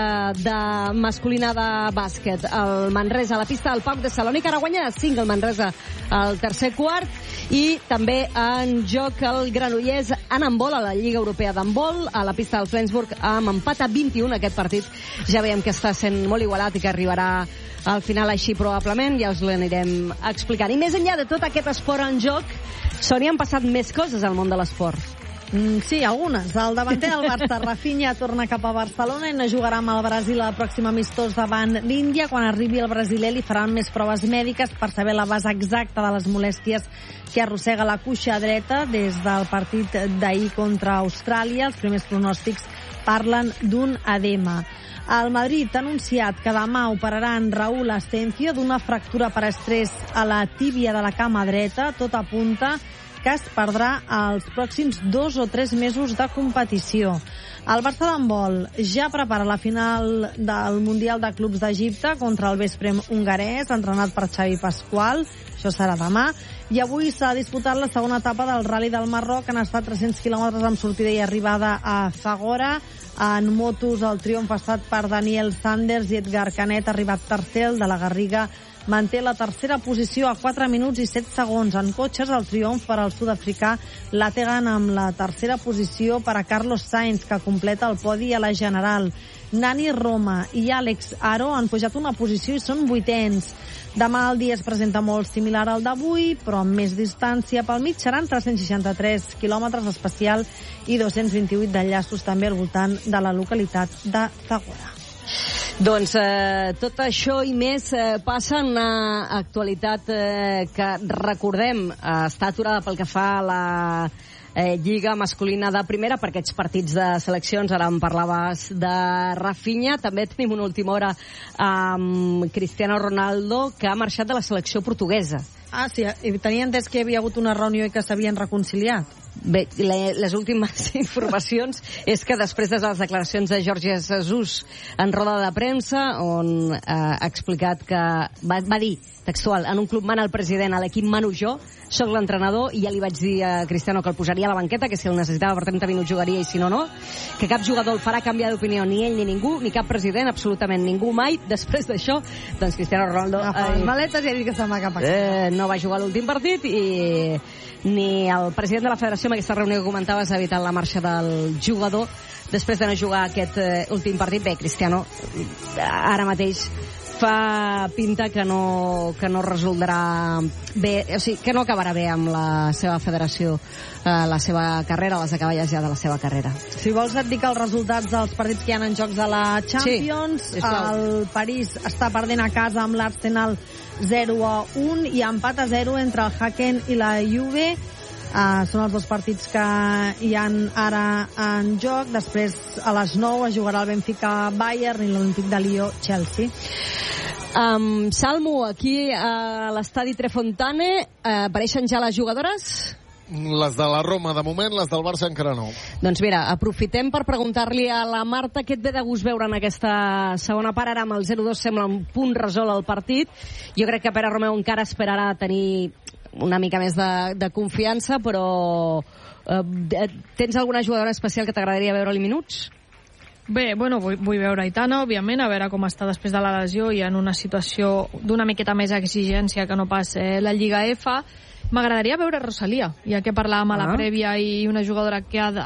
Speaker 2: de masculina de bàsquet. El Manresa a la pista del Pau de Salònica, ara guanya 5 el Manresa al tercer quart. I també en joc el Granollers en handbol a la Lliga Europea d'handbol a la pista del Flensburg amb empat a 21. Aquest partit ja veiem que està sent molt igualat i que arribarà al final així probablement, ja us l'anirem explicant. I més enllà de tot aquest esport en joc, Sònia, han passat més coses al món de l'esport.
Speaker 1: Sí, algunes. El davanter del Barça, Rafinha, torna cap a Barcelona i no jugarà amb el Brasil al pròxim amistós davant l'Índia. Quan arribi el brasiler li faran més proves mèdiques per saber la base exacta de les molèsties que arrossega la cuixa dreta des del partit d'ahir contra Austràlia. Els primers pronòstics parlen d'un edema. El Madrid ha anunciat que demà operaran Raúl Asensio d'una fractura per estrès a la tíbia de la cama dreta. Tot apunta que es perdrà els pròxims 2 o 3 mesos de competició. El Barça d'handbol ja prepara la final del Mundial de Clubs d'Egipte contra el Vesprem hongarès, entrenat per Xavi Pasqual. Això serà demà. I avui s'ha disputat la segona etapa del Rally del Marroc. Han estat 300 quilòmetres amb sortida i arribada a Zagora. En motos el triomf ha estat per Daniel Sanders i Edgar Canet, arribat tercer. El de la Garriga manté la tercera posició a 4 minuts i 7 segons. En cotxes, el triomf per al sud-africà Lategan amb la tercera posició per a Carlos Sainz, que completa el podi a la general. Nani Roma i Àlex Aro han pujat una posició i són 8ens. Demà el dia es presenta molt similar al d'avui, però amb més distància. Pel mig seran 363 quilòmetres especial i 228 d'enllaços també al voltant de la localitat de Zagora.
Speaker 2: Doncs tot això i més passa en una actualitat que, recordem, està aturada pel que fa a la Lliga masculina de primera per aquests partits de seleccions. Ara em parlaves de Rafinha. També tenim una última hora amb Cristiano Ronaldo, que ha marxat de la selecció portuguesa.
Speaker 1: Ah, sí, tenia entès que hi havia hagut una reunió i que s'havien reconciliat.
Speaker 2: Bé, les últimes informacions és que després de les declaracions de Jorge Jesus en roda de premsa, on ha explicat que va dir textual, en un club mana el president, a l'equip mano jo, soc l'entrenador i ja li vaig dir a Cristiano que el posaria a la banqueta, que si el necessitava per 30 minuts jugaria i si no, no, que cap jugador el farà canviar d'opinió, ni ell ni ningú, ni cap president, absolutament ningú mai. Després d'això, doncs Cristiano Ronaldo
Speaker 1: les maletes i ha dit que se'n va cap a casa.
Speaker 2: No va jugar l'últim partit i ni el president de la federació, en aquesta reunió que comentaves, ha evitat la marxa del jugador després de no jugar aquest últim partit. Bé, Cristiano ara mateix fa pinta que no resoldrà bé, o sigui, que no acabarà bé amb la seva federació, la seva carrera, les acaballes ja de la seva carrera.
Speaker 1: Si vols et dic els resultats dels partits que hi ha en jocs de la Champions. Sí, el París està perdent a casa amb l'Arsenal 0-1 i empat a 0 entre el Haken i la Juve. Són els dos partits que hi han ara en joc. Després a les 9 es jugarà el Benfica-Bayern i l'Olímpic de Lió-Chelsea.
Speaker 2: Salmo, aquí a l'estadi Trefontane apareixen ja les jugadores?
Speaker 3: Les de la Roma, de moment, les del Barça encara no.
Speaker 2: Doncs mira, aprofitem per preguntar-li a la Marta què et ve de gust veure en aquesta segona part. Ara amb el 0-2 sembla un punt resolt el partit. Jo crec que Pere Romeu encara esperarà tenir una mica més de confiança, però tens alguna jugadora especial que t'agradaria veure-li minuts?
Speaker 4: Bé, bueno, vull veure Aitana, òbviament, a veure com està després de la lesió i en una situació d'una miqueta més exigència que no pas la Lliga F. M'agradaria veure Rosalía, ja que parlàvem a la prèvia, i una jugadora que ha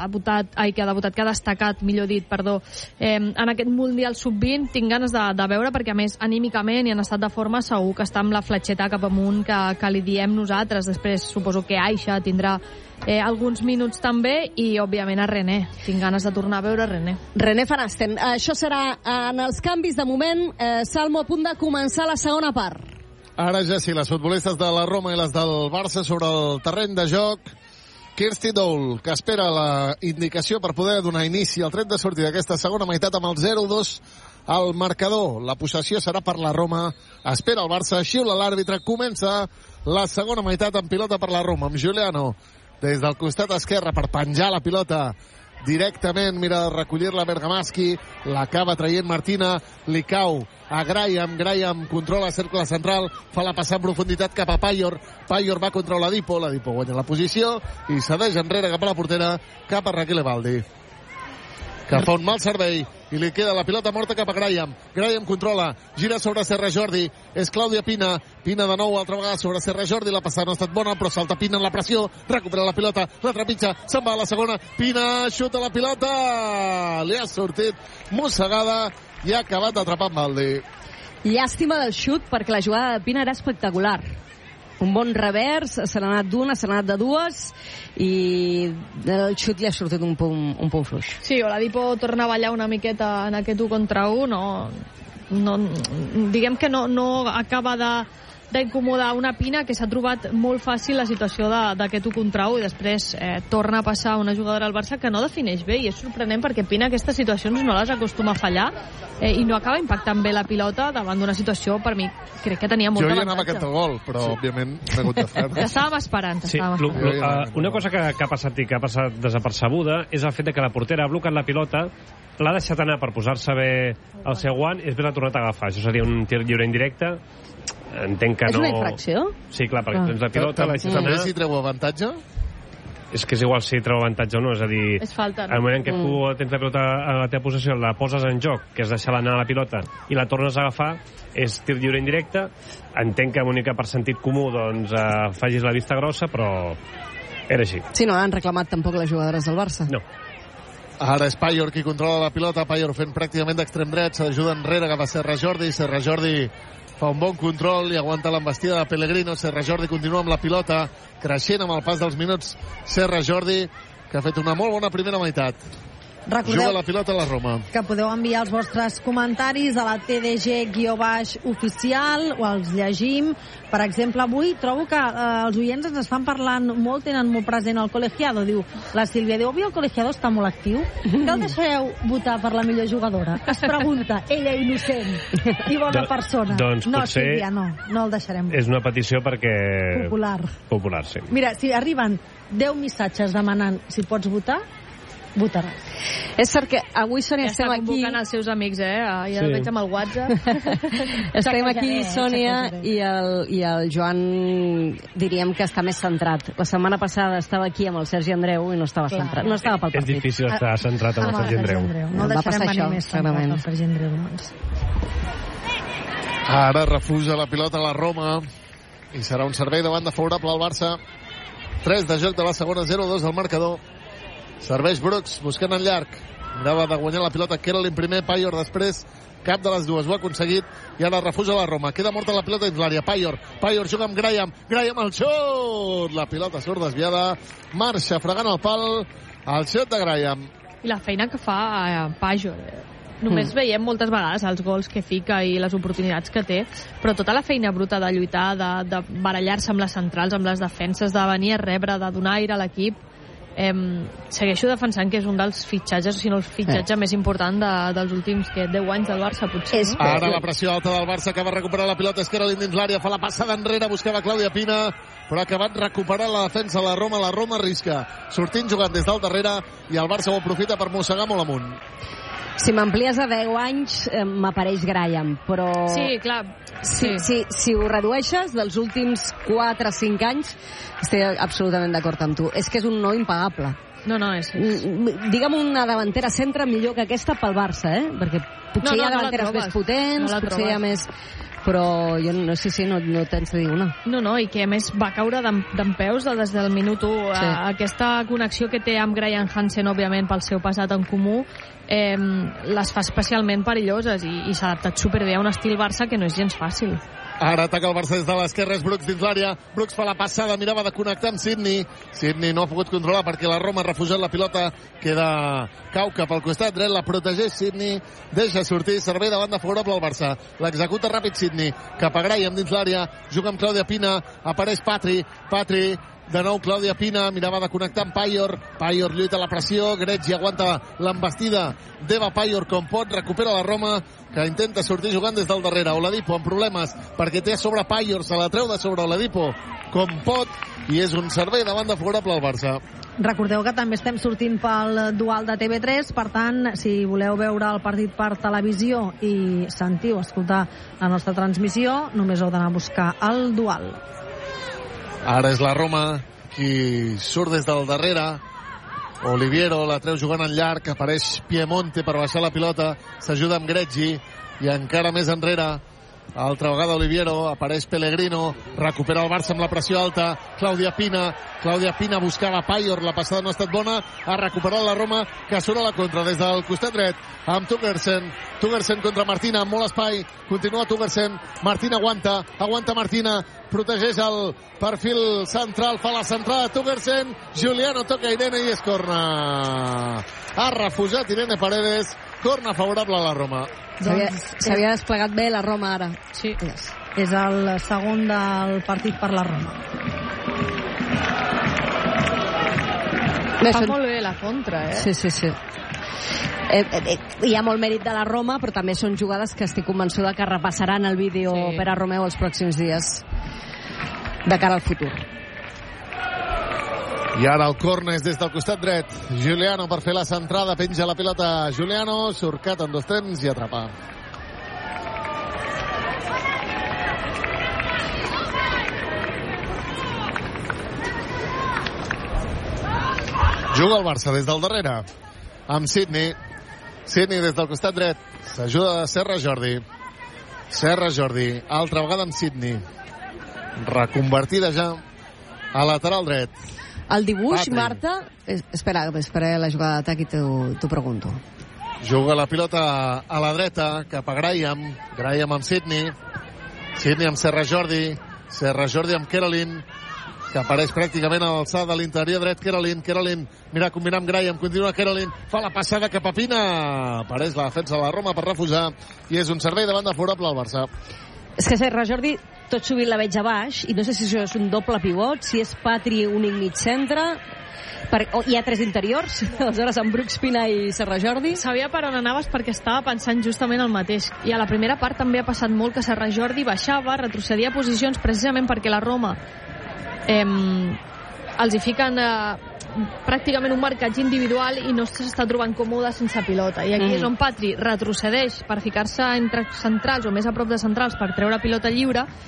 Speaker 4: destacat, millor dit, en aquest Mundial Sub-20. Tinc ganes de veure, perquè a més anímicament i en estat de forma segur que està amb la fletxeta cap amunt que li diem nosaltres. Després suposo que Aixa tindrà alguns minuts també, i òbviament a René. Tinc ganes de tornar a veure René.
Speaker 2: René Van Asten. Això serà en els canvis de moment. Salmo, a punt de començar la segona part.
Speaker 3: Ara ja sí, les futbolistes de la Roma i les del Barça sobre el terreny de joc. Kirsty Dole, que espera la indicació per poder donar inici al tret de sortida d'aquesta segona meitat amb el 0-2 al marcador. La possessió serà per la Roma. Espera el Barça, xiula l'àrbitre. Comença la segona meitat amb pilota per la Roma, amb Giuliano des del costat esquerre per penjar la pilota directament, mira de recollir-la Bergamaschi, l'acaba traient Martina, li cau a Graham controla cercle central, fa la passada en profunditat cap a Payor va contra Oladipo guanya la posició i cedeix enrere cap a la portera, cap a Raquel Evaldi, que fa un mal servei i li queda la pilota morta cap a Graham controla, gira sobre Serra Jordi, és Clàudia Pina de nou altra vegada sobre Serra Jordi, la passada no ha estat bona, però salta Pina en la pressió, recupera la pilota, la trepitja, se'n va a la segona, Pina xuta la pilota, li ha sortit mossegada i ha acabat d'atrapar amb Baldi.
Speaker 2: Llàstima del xut, perquè la jugada de Pina era espectacular. Un bon revers, se n'ha anat d'una, se n'ha anat de dues, i el xut li ha sortit un punt fluix.
Speaker 4: Sí, Oladipo torna a ballar una miqueta en aquest 1 contra 1, diguem que no acaba d'incomodar una Pina que s'ha trobat molt fàcil la situació d'aquest 1 contra 1, i després torna a passar una jugadora al Barça que no defineix bé, i és sorprenent perquè Pina aquestes situacions no les acostuma a fallar, i no acaba impactant bé la pilota davant d'una situació, per mi, crec que tenia molt d'avantatge.
Speaker 3: Jo hi anava aquest gol, però òbviament m'he hagut de fer.
Speaker 4: Estàvem esperant.
Speaker 5: Una cosa que ha passat i que ha passat desapercebuda és el fet que la portera ha blocat la pilota, l'ha deixat anar per posar-se bé el seu guant i després l'ha tornat a agafar. Això seria un tir lliure indirecte. Entenc que no...
Speaker 2: És una infracció?
Speaker 5: Sí, clar, perquè tens la pilota, la deixes anar...
Speaker 3: També si treu avantatge?
Speaker 5: És que és igual si treu avantatge o no, és a dir...
Speaker 4: És falta, no?
Speaker 5: Al moment que tu tens la pilota a la teva possessió, la poses en joc, que és deixar anar la pilota, i la tornes a agafar, és tir lliure indirecte. Entenc que única per sentit comú, doncs, facis la vista grossa, però era així.
Speaker 2: Sí, no han reclamat tampoc les jugadores del Barça.
Speaker 5: No.
Speaker 3: Ara és Payor qui controla la pilota, Payor fent pràcticament d'extrem dret, s'ajuda enrere cap a Serra Jordi fa un bon control i aguanta l'envestida de Pellegrino. Serra Jordi continua amb la pilota, creixent amb el pas dels minuts. Serra Jordi, que ha fet una molt bona primera meitat.
Speaker 1: Recordeu
Speaker 3: juga la pilota a la Roma.
Speaker 1: Que podeu enviar els vostres comentaris a la TDG-oficial o els llegim. Per exemple, avui trobo que els oients ens estan parlant molt, tenen molt present el Colegiado. Diu, la Sílvia diu, avui el Colegiado està molt actiu. Que el deixareu votar per la millor jugadora? Es pregunta, ella innocent i bona persona.
Speaker 5: Doncs
Speaker 1: no,
Speaker 5: potser
Speaker 1: Sílvia, no el deixarem.
Speaker 5: És una petició perquè... Popular, sí.
Speaker 1: Mira, si arriben 10 missatges demanant si pots votar, votaràs.
Speaker 2: És cert que avui, Sònia, estem aquí...
Speaker 4: Ja està convocant els seus amics, Ja el veig amb el WhatsApp.
Speaker 2: Estem aquí, Sònia, i el Joan diríem que està més centrat. La setmana passada estava aquí amb el Sergi Andreu i no estava centrat. No estava pel partit.
Speaker 5: És difícil estar centrat amb el Sergi Andreu.
Speaker 1: No el deixarem venir més centrat amb el Sergi Andreu.
Speaker 3: Ara refusa la pilota a la Roma i serà un servei de banda favorable al Barça. 3 de joc de la segona, 0-2 al marcador. Serveix Brooks, buscant en llarg. mirava de guanyar la pilota Kerolin primer, Paior després, cap de les dues ho ha aconseguit i ara refusa la Roma, queda morta la pilota dins l'àrea. Paior juga amb Graham al xut, la pilota surt desviada, marxa fregant el pal, el xut de Graham.
Speaker 4: I la feina que fa Paior, només veiem moltes vegades els gols que fica i les oportunitats que té, però tota la feina bruta de lluitar, de barallar-se amb les centrals, amb les defenses, de venir a rebre, de donar aire a l'equip, segueixo defensant que és un dels fitxatges, si no el fitxatge més important dels últims 10 anys del Barça, potser.
Speaker 3: Ara la pressió alta del Barça, que va recuperar la pilota, Kerolin dins l'àrea, fa la passada enrere, buscava Clàudia Pina, però ha acabat recuperant la defensa la Roma arrisca, sortint jugant des del darrere, i el Barça ho aprofita per mossegar molt amunt.
Speaker 2: Si m'amplies a 10 anys, m'apareix Graham, però...
Speaker 4: Sí, clar.
Speaker 2: Si ho redueixes dels últims 4 o 5 anys, estic absolutament d'acord amb tu. És que és un no impagable.
Speaker 4: No, és...
Speaker 2: Digue'm una davantera centre millor que aquesta pel Barça, perquè potser hi ha davanteres més potents, potser hi ha més... Però jo no sé si no tens de dir una.
Speaker 4: No, i que a més va caure d'en peus des del minut 1. Aquesta connexió que té amb Graham Hansen, òbviament, pel seu passat en comú, les fa especialment perilloses i s'ha adaptat superbé a un estil Barça que no és gens fàcil.
Speaker 3: Ara ataca el Barça des de l'esquerra, és Brooks dins l'àrea. Brooks fa la passada, mirava de connectar amb Sidney. Sidney no ha pogut controlar perquè la Roma ha refusat la pilota. Cau cap al costat dret, la protegeix Sidney. Deixa sortir, servei de banda favorable al Barça. L'executa ràpid Sidney. Cap a Graham dins l'àrea. Juga amb Clàudia Pina. Apareix Patri. De nou Clàudia Pina, mirava de connectar amb Paior. Paior lluita la pressió, Greggi aguanta l'embestida d'Eva Paior com pot, recupera la Roma, que intenta sortir jugant des del darrere. Oladipo amb problemes perquè té a sobre Paior, se la treu de sobre Oladipo com pot, i és un servei de banda favorable al Barça.
Speaker 1: Recordeu que també estem sortint pel dual de TV3, per tant, si voleu veure el partit per televisió i sentir o escoltar la nostra transmissió, només heu d'anar a buscar el dual.
Speaker 3: Ara és la Roma qui surt des del darrere. Oliviero la treu jugant en llarg, apareix Piemonte per baixar la pilota, s'ajuda amb Greggi i encara més enrere. Altra vegada Oliviero, apareix Pellegrino, recupera el Barça amb la pressió alta. Clàudia Pina buscava Paior, la passada no ha estat bona, ha recuperat la Roma, que surt a la contra des del costat dret amb Tugersen contra Martina, amb molt espai, continua Tugersen, Martina aguanta Martina, protegeix el perfil central, fa la centrada Tugersen, Giuliano toca Irene i és corna. Ha refusat Irene Paredes, corna favorable a la Roma.
Speaker 2: S'havia desplegat bé la Roma ara.
Speaker 4: Sí.
Speaker 1: És el segon del partit per la Roma.
Speaker 4: Fa molt bé la contra,
Speaker 2: Sí. Hi ha molt mèrit de la Roma, però també són jugades que estic convençuda que repassaran el vídeo per a Romeu els pròxims dies de cara al futur.
Speaker 3: I ara el córner és des del costat dret. Giuliano per fer la centrada, penja la pilota Giuliano, surcat en 2 temps i atrapa. Juga el Barça des del darrere amb Sidney des del costat dret, s'ajuda de Serra Jordi, altra vegada amb Sidney, reconvertida ja a lateral dret.
Speaker 2: El dibuix, Marta... Espera la jugada d'atac i t'ho pregunto.
Speaker 3: Juga la pilota a la dreta, cap a Graham amb Sidney amb Serra Jordi amb Kerolin, que apareix pràcticament a l'alçada de l'interior dret. Kerolin, mira, combina amb Graham, continua Kerolin, fa la passada cap a Pina, apareix la defensa de la Roma per refusar, i és un servei de banda favorable al Barça.
Speaker 2: És que Serra Jordi tot sovint la veig a baix, i no sé si això és un doble pivot, si és Patri únic mig centre, hi ha 3 interiors, aleshores amb Brooks, Pina i Serra Jordi.
Speaker 4: Sabia per on anaves perquè estava pensant justament el mateix, i a la primera part també ha passat molt que Serra Jordi baixava, retrocedia posicions precisament perquè la Roma els hi fiquen pràcticament un marcatge individual i no s'està trobant còmode sense pilota, i aquí és on Patri retrocedeix per ficar-se entre centrals o més a prop de centrals per treure pilota lliure,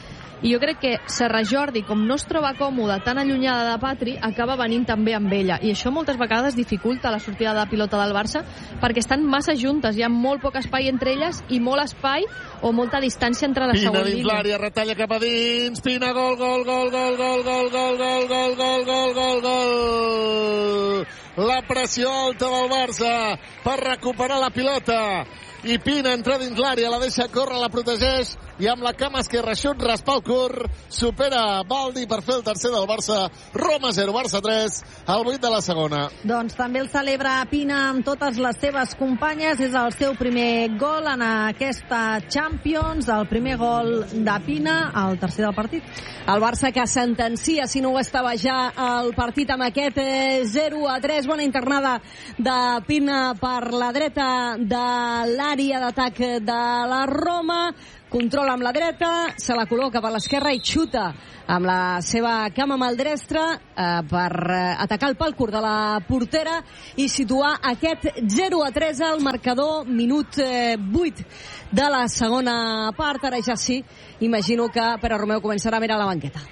Speaker 4: i jo crec que Serra Jordi, com no es troba còmode tan allunyada de Patri, acaba venint també amb ella, i això moltes vegades dificulta la sortida de pilota del Barça perquè estan massa juntes, hi ha molt poc espai entre elles i molt espai o molta distància entre la segona línia.
Speaker 3: Pina dins l'àrea, retalla cap a dins, Pina, gol, gol, gol, gol, gol, gol, gol, gol, gol, gol, gol, gol, gol. La pressió alta del Barça per recuperar la pilota. I Pina entra dins l'àrea, la deixa córrer, la protegeix, i amb la cama esquerra, xut, raspal curt, supera Baldi per fer el tercer del Barça. Roma 0, Barça 3, al 8 de la segona.
Speaker 1: Doncs també el celebra Pina amb totes les seves companyes. És el seu primer gol en aquesta Champions, el primer gol de Pina, el tercer del partit.
Speaker 2: El Barça que sentencia, si no ho estava ja, el partit amb aquest 0-3. Bona internada de Pina per la dreta de l'àrea d'atac de la Roma. Controla amb la dreta, se la col·loca per l'esquerra i xuta amb la seva cama maldestra per atacar el pal curt de la portera i situar aquest 0-3 al marcador, minut 8 de la segona part. Ara ja sí, imagino que Pere Romeu començarà a mirar la banqueta.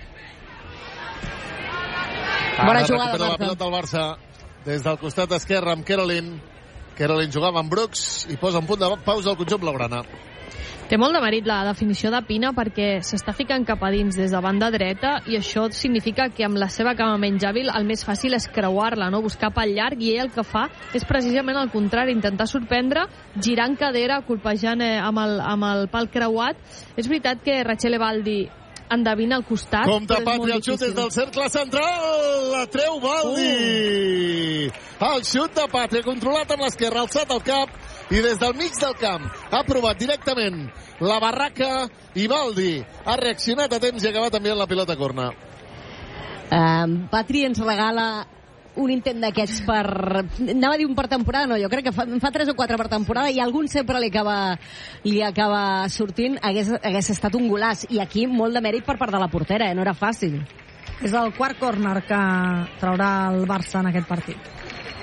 Speaker 2: Bona jugada,
Speaker 3: Marta. La pilota del Barça des del costat esquerre amb Kerolin. Kerolin jugava amb Brooks i posa un punt de pausa al conjunt blaugrana.
Speaker 4: Té molt de mèrit la definició de Pina perquè s'està ficant cap a dins des de banda dreta i això significa que amb la seva cama menys hàbil el més fàcil és creuar-la, no? Buscar pel llarg, i ell el que fa és precisament el contrari, intentar sorprendre, girant cadera, colpejant amb el pal creuat. És veritat que Rachele Baldi endevina al costat.
Speaker 3: Compte Patri, el xut des del cercle central, la treu Baldi. El xut de Patri, controlat amb l'esquerra, alçat al cap, i des del mig del camp ha provat directament la barraca i Baldi ha reaccionat a temps i ha acabat enviant la pilota a corna.
Speaker 2: Patri ens regala un intent d'aquests per... Anava a dir un per temporada, no, jo crec que fa 3 o 4 per temporada i algun sempre li acaba sortint. Hagués estat un golaç, i aquí molt de mèrit per part de la portera, no era fàcil.
Speaker 1: És el quart córner que traurà el Barça en aquest partit.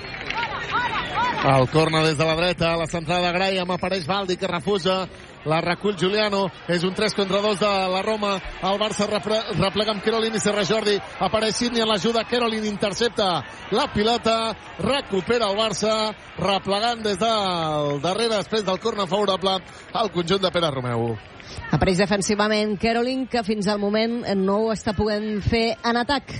Speaker 3: El córner des de la dreta, la centrada de Graham, apareix Baldi que refusa, la recull Giuliano, és un 3 contra 2 de la Roma. El Barça replega amb Kerolin i Serra Jordi, apareix Sidney en l'ajuda, Kerolin intercepta la pilota, recupera el Barça, replegant des del darrere després del córner favorable al conjunt de Pere Romeu.
Speaker 2: Apareix defensivament Kerolin, que fins al moment no ho està podent fer en atac.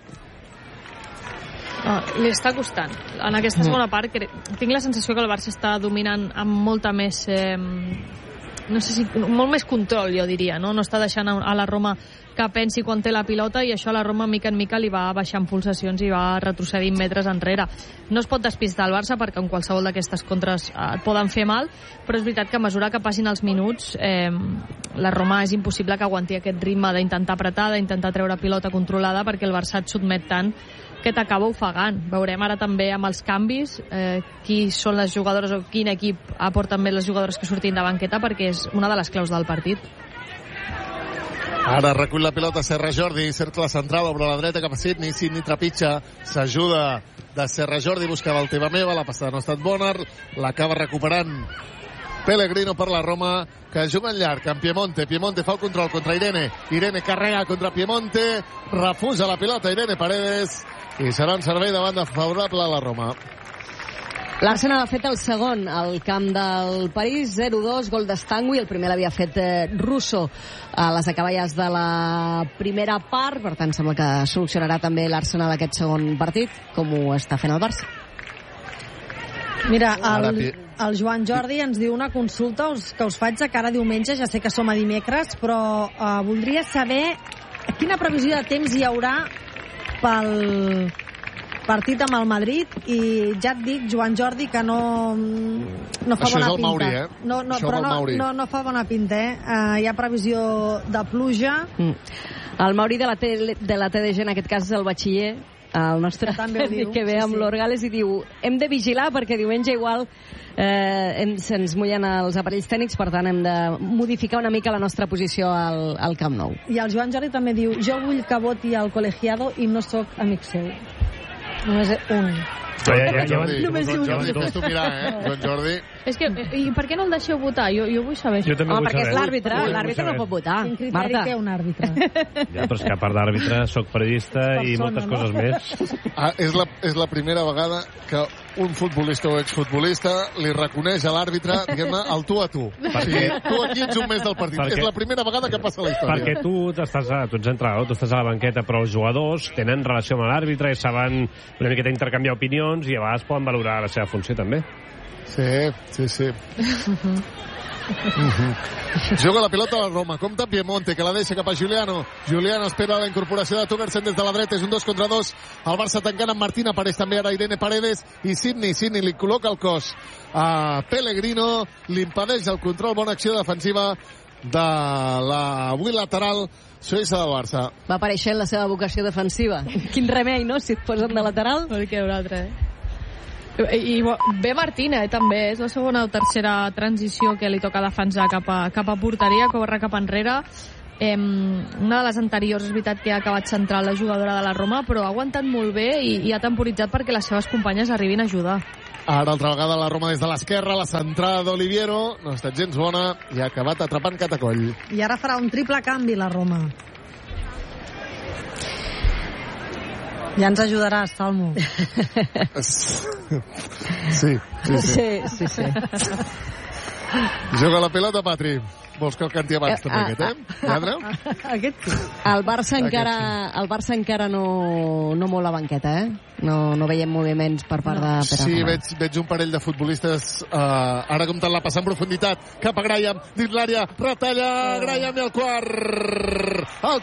Speaker 4: Li està costant. En aquesta segona part tinc la sensació que el Barça està dominant amb molta més no sé si molt més control, jo diria, no està deixant a la Roma que pensi quan té la pilota, i això a la Roma mica en mica li va baixant pulsacions i va retrocedint metres enrere. No es pot despistar el Barça perquè en qualsevol d'aquestes contres et poden fer mal, però és veritat que a mesura que passin els minuts la Roma és impossible que aguanti aquest ritme d'intentar apretar, d'intentar treure pilota controlada, perquè el Barça et sotmet tant que t'acaba ofegant. Veurem ara també amb els canvis qui són les jugadores o quin equip aporten més les jugadores que surtin de banqueta, perquè és una de les claus del partit.
Speaker 3: Ara recull la pilota Serra Jordi, cercle central, obre a la dreta cap a Sidney, Sidney trepitja, s'ajuda de Serra Jordi, buscava el teva meva, la passada no ha estat bona, l'acaba recuperant Pellegrino per la Roma, que juga en llarg amb Piemonte. Piemonte fa el control contra Irene, Irene carrega contra Piemonte, refusa la pilota Irene Paredes, i serà un servei de banda favorable a la Roma.
Speaker 2: L'Arsenal ha fet el segon al camp del París, 0-2, gol d'Estangui, el primer l'havia fet Russo a les acaballes de la primera part, per tant sembla que solucionarà també l'Arsenal aquest segon partit, com ho està fent el Barça.
Speaker 1: Mira, el Joan Jordi ens diu una consulta que us faig de cara a diumenge, ja sé que som a dimecres, però voldria saber quina previsió de temps hi haurà pel partit amb el Madrid, i ja et dic, Joan Jordi, que no fa
Speaker 3: això
Speaker 1: bona
Speaker 3: és el
Speaker 1: pinta.
Speaker 3: Mauri,
Speaker 1: No fa bona pinta, hi ha previsió de pluja.
Speaker 2: El Mauri de la TDG, en aquest cas és el batxiller, el nostre que ve amb l'Orgales, i diu, hem de vigilar perquè diumenge igual se'ns mullen els aparells tècnics, per tant hem de modificar una mica la nostra posició al Camp Nou.
Speaker 1: I el Joan Jordi també diu, jo vull que voti el col·legiado i no sóc amic seu. Només un.
Speaker 3: Només tu mirar, Joan Jordi.
Speaker 4: És que, i per què no el deixeu votar? Jo vull saber això.
Speaker 2: Perquè és l'àrbitre, l'àrbitre no pot votar.
Speaker 1: Quin criteri té un àrbitre?
Speaker 5: Ja, però és que a part d'àrbitre soc periodista i moltes coses més.
Speaker 3: És la primera vegada que un futbolista o exfutbolista li reconeix a l'àrbitre, diguem-ne, el tu a tu. Perquè tu aquí ets un mes del partit. És la primera vegada que passa a la història.
Speaker 5: Perquè tu ets entrenador, tu estàs a la banqueta, però els jugadors tenen relació amb l'àrbitre i saben una miqueta intercanviar opinions i a vegades poden valorar la seva funció també.
Speaker 3: Sí. Juga la pilota a la Roma, compta Piemonte, que la deixa cap a Giuliano. Giuliano espera la incorporació de Togersen des de la dreta, és un 2 contra 2. El Barça tancant amb Martín, apareix també ara Irene Paredes i Sidney li col·loca el cos a Pellegrino, li impedeix el control, bona acció defensiva de l'avui lateral suïssa del Barça.
Speaker 2: Va apareixent la seva vocació defensiva. Quin remei, no?, si et posen de lateral.
Speaker 4: Perquè un altre, I bé Martina, també. És la segona o tercera transició que li toca defensar cap a porteria, corre cap enrere. Una de les anteriors és veritat que ha acabat central la jugadora de la Roma, però ha aguantat molt bé i ha temporitzat perquè les seves companyes arribin a ajudar.
Speaker 3: Ara altra vegada la Roma des de l'esquerra, la centrada d'Oliviero no ha estat gens bona i ha acabat atrapant Catacoll.
Speaker 1: I ara farà un triple canvi la Roma. Ja ens ajudaràs, Salmo.
Speaker 3: Sí. Juga la pilota, Patri. Vols que el canti abans també aquest, Lladre?
Speaker 1: Aquest sí.
Speaker 2: El Barça encara no mou la banqueta, No veiem moviments per part de Pere.
Speaker 3: Sí, veig un parell de futbolistes ara comptant la passar en profunditat cap a Graham, dins l'àrea, retalla Graham i el quart.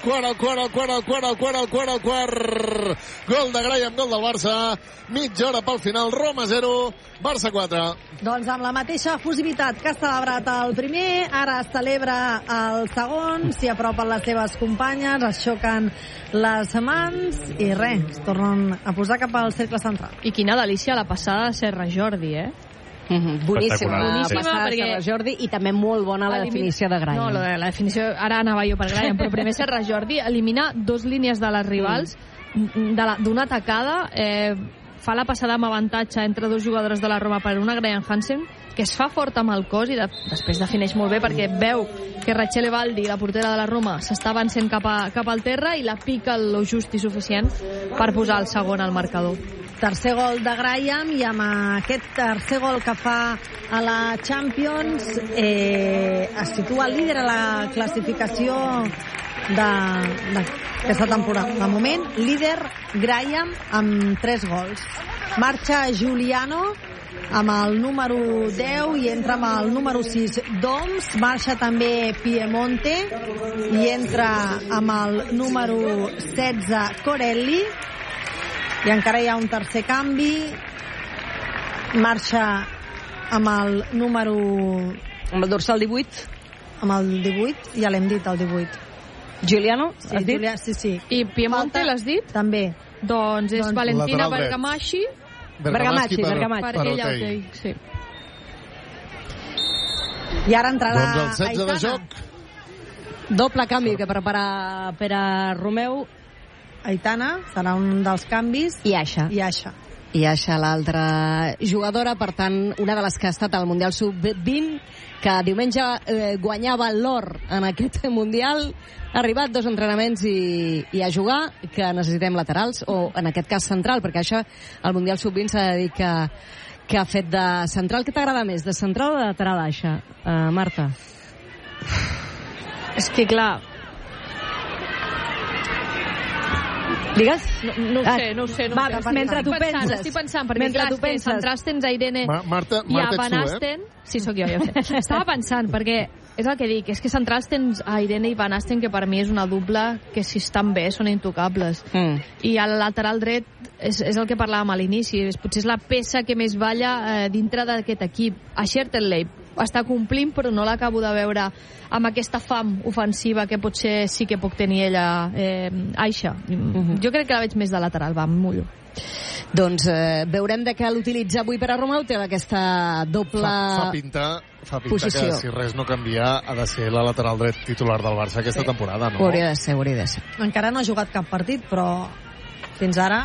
Speaker 3: Gol de Graham, gol del Barça. Mitja hora pel final, Roma 0, Barça 4.
Speaker 1: Doncs amb la mateixa efusivitat que ha celebrat el primer, ara es celebra el segon, s'hi apropen les seves companyes, es xoquen les mans i es tornen a posar cap al cercle central.
Speaker 4: I quina delícia la passada de Serra Jordi,
Speaker 2: Boníssima passada de Serra Jordi i també molt bona la definició de Graham.
Speaker 4: No, la definició, ara anava jo per Graham, però primer Serra Jordi elimina dos línies de les rivals d'una atacada, fa la passada amb avantatge entre dos jugadors de la Roma per una Graham Hansen, que es fa fort amb el cos i després defineix molt bé perquè veu que Rachele Baldi, la portera de la Roma, s'està avancent cap al terra i la pica lo just i suficient per posar el segon al marcador.
Speaker 1: Tercer gol de Graham i amb aquest tercer gol que fa a la Champions es situa líder a la classificació d'aquesta temporada. De moment, líder Graham amb 3 gols. Marxa Giuliano amb el número 10 i entra amb el número 6 Doms. Marxa també Piemonte i entra amb el número 16 Corelli. I encara hi ha un tercer canvi. Marxa amb el número...
Speaker 2: amb el dorsal 18.
Speaker 1: Amb el 18, ja l'hem dit, el 18.
Speaker 2: Giuliano,
Speaker 1: has dit? Sí.
Speaker 4: I Piemonte l'has dit?
Speaker 1: També.
Speaker 4: Doncs és Valentina Bergamaschi.
Speaker 2: Bergamaschi.
Speaker 4: Per ella ho té, sí.
Speaker 1: I ara entrarà
Speaker 3: doncs el 16 de joc.
Speaker 2: Doble canvi que prepara Pere Romeu.
Speaker 1: Aitana serà un dels canvis.
Speaker 2: I Aixa. I Aixa, l'altra jugadora, per tant, una de les que ha estat al Mundial Sub-20, que diumenge guanyava l'or en aquest Mundial, ha arribat 2 entrenaments i a jugar, que necessitem laterals, o en aquest cas central, perquè això al Mundial Sub-20 s'ha de dir que ha fet de central. Què t'agrada més, de central o de lateral, Aixa? Marta?
Speaker 4: És que, clar...
Speaker 2: Digues?
Speaker 4: No ho sé.
Speaker 2: Va, mentre tu penses.
Speaker 4: Estic pensant, perquè clar, centrals tens a Irene i a Van Asten. Sí, sóc jo, ja ho sé. Estava pensant, perquè és el que dic, és que centrals tens a Irene i Van Asten, que per mi és una dupla que si estan bé són intocables. I al lateral dret és el que parlàvem a l'inici, potser és la peça que més balla dintre d'aquest equip. A Schertenleib està complint, però no l'acabo de veure amb aquesta fam ofensiva que potser sí que puc tenir ella, Aixa. Jo crec que la veig més de lateral, va, em mullo.
Speaker 2: Doncs veurem de què l'utilitza avui per a Romeu, té aquesta doble
Speaker 3: fa pinta que si res no canvia ha de ser la lateral dret titular del Barça aquesta temporada, no?
Speaker 2: Hauria de ser.
Speaker 1: Encara no ha jugat cap partit, però fins ara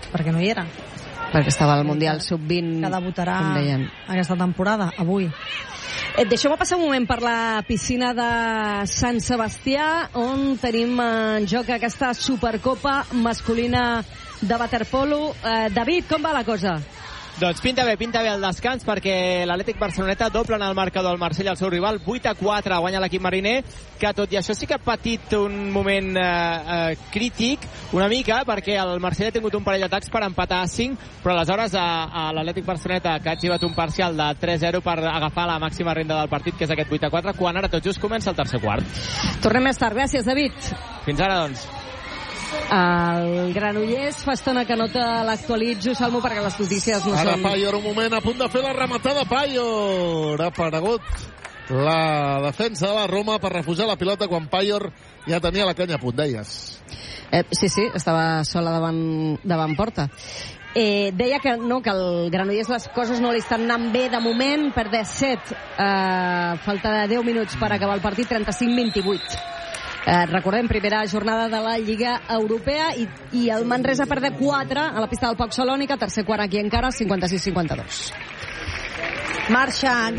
Speaker 1: perquè no hi era.
Speaker 2: Perquè estava al Mundial Sub-20,
Speaker 1: que debutarà
Speaker 2: com deien,
Speaker 1: aquesta temporada, avui.
Speaker 2: Deixeu-me passar un moment per la piscina de Sant Sebastià, on tenim en joc aquesta Supercopa masculina de waterpolo. David, com va la cosa?
Speaker 24: Doncs pinta bé el descans, perquè l'Atlètic Barceloneta dobla en el marcador al Marsella, el seu rival, 8-4 guanya l'equip mariner, que tot i això sí que ha patit un moment crític, una mica, perquè el Marsella ha tingut un parell d'atacs per empatar a 5, però aleshores a l'Atlètic Barceloneta, que ha arxivat un parcial de 3-0 per agafar la màxima renda del partit, que és aquest 8-4, quan ara tot just comença el tercer quart.
Speaker 2: Tornem més tard. Gràcies, David.
Speaker 24: Fins ara, doncs.
Speaker 2: El Granollers fa estona que no te l'actualitzo, Salmo, perquè les notícies no són...
Speaker 3: Ara Paior, un moment, a punt de fer la rematada Paior. Ha aparegut la defensa de la Roma per refusar la pilota quan Paior ja tenia la canya a punt, deies.
Speaker 2: Sí, estava sola davant porta. Deia que no, que el Granollers les coses no li estan anant bé de moment, per 17, falta de 10 minuts per acabar el partit, 35-28. Recordem, primera jornada de la Lliga Europea i el Manresa perd 4 a la pista del Pau Salònica, tercer quart aquí encara, 56-52.
Speaker 1: Marxa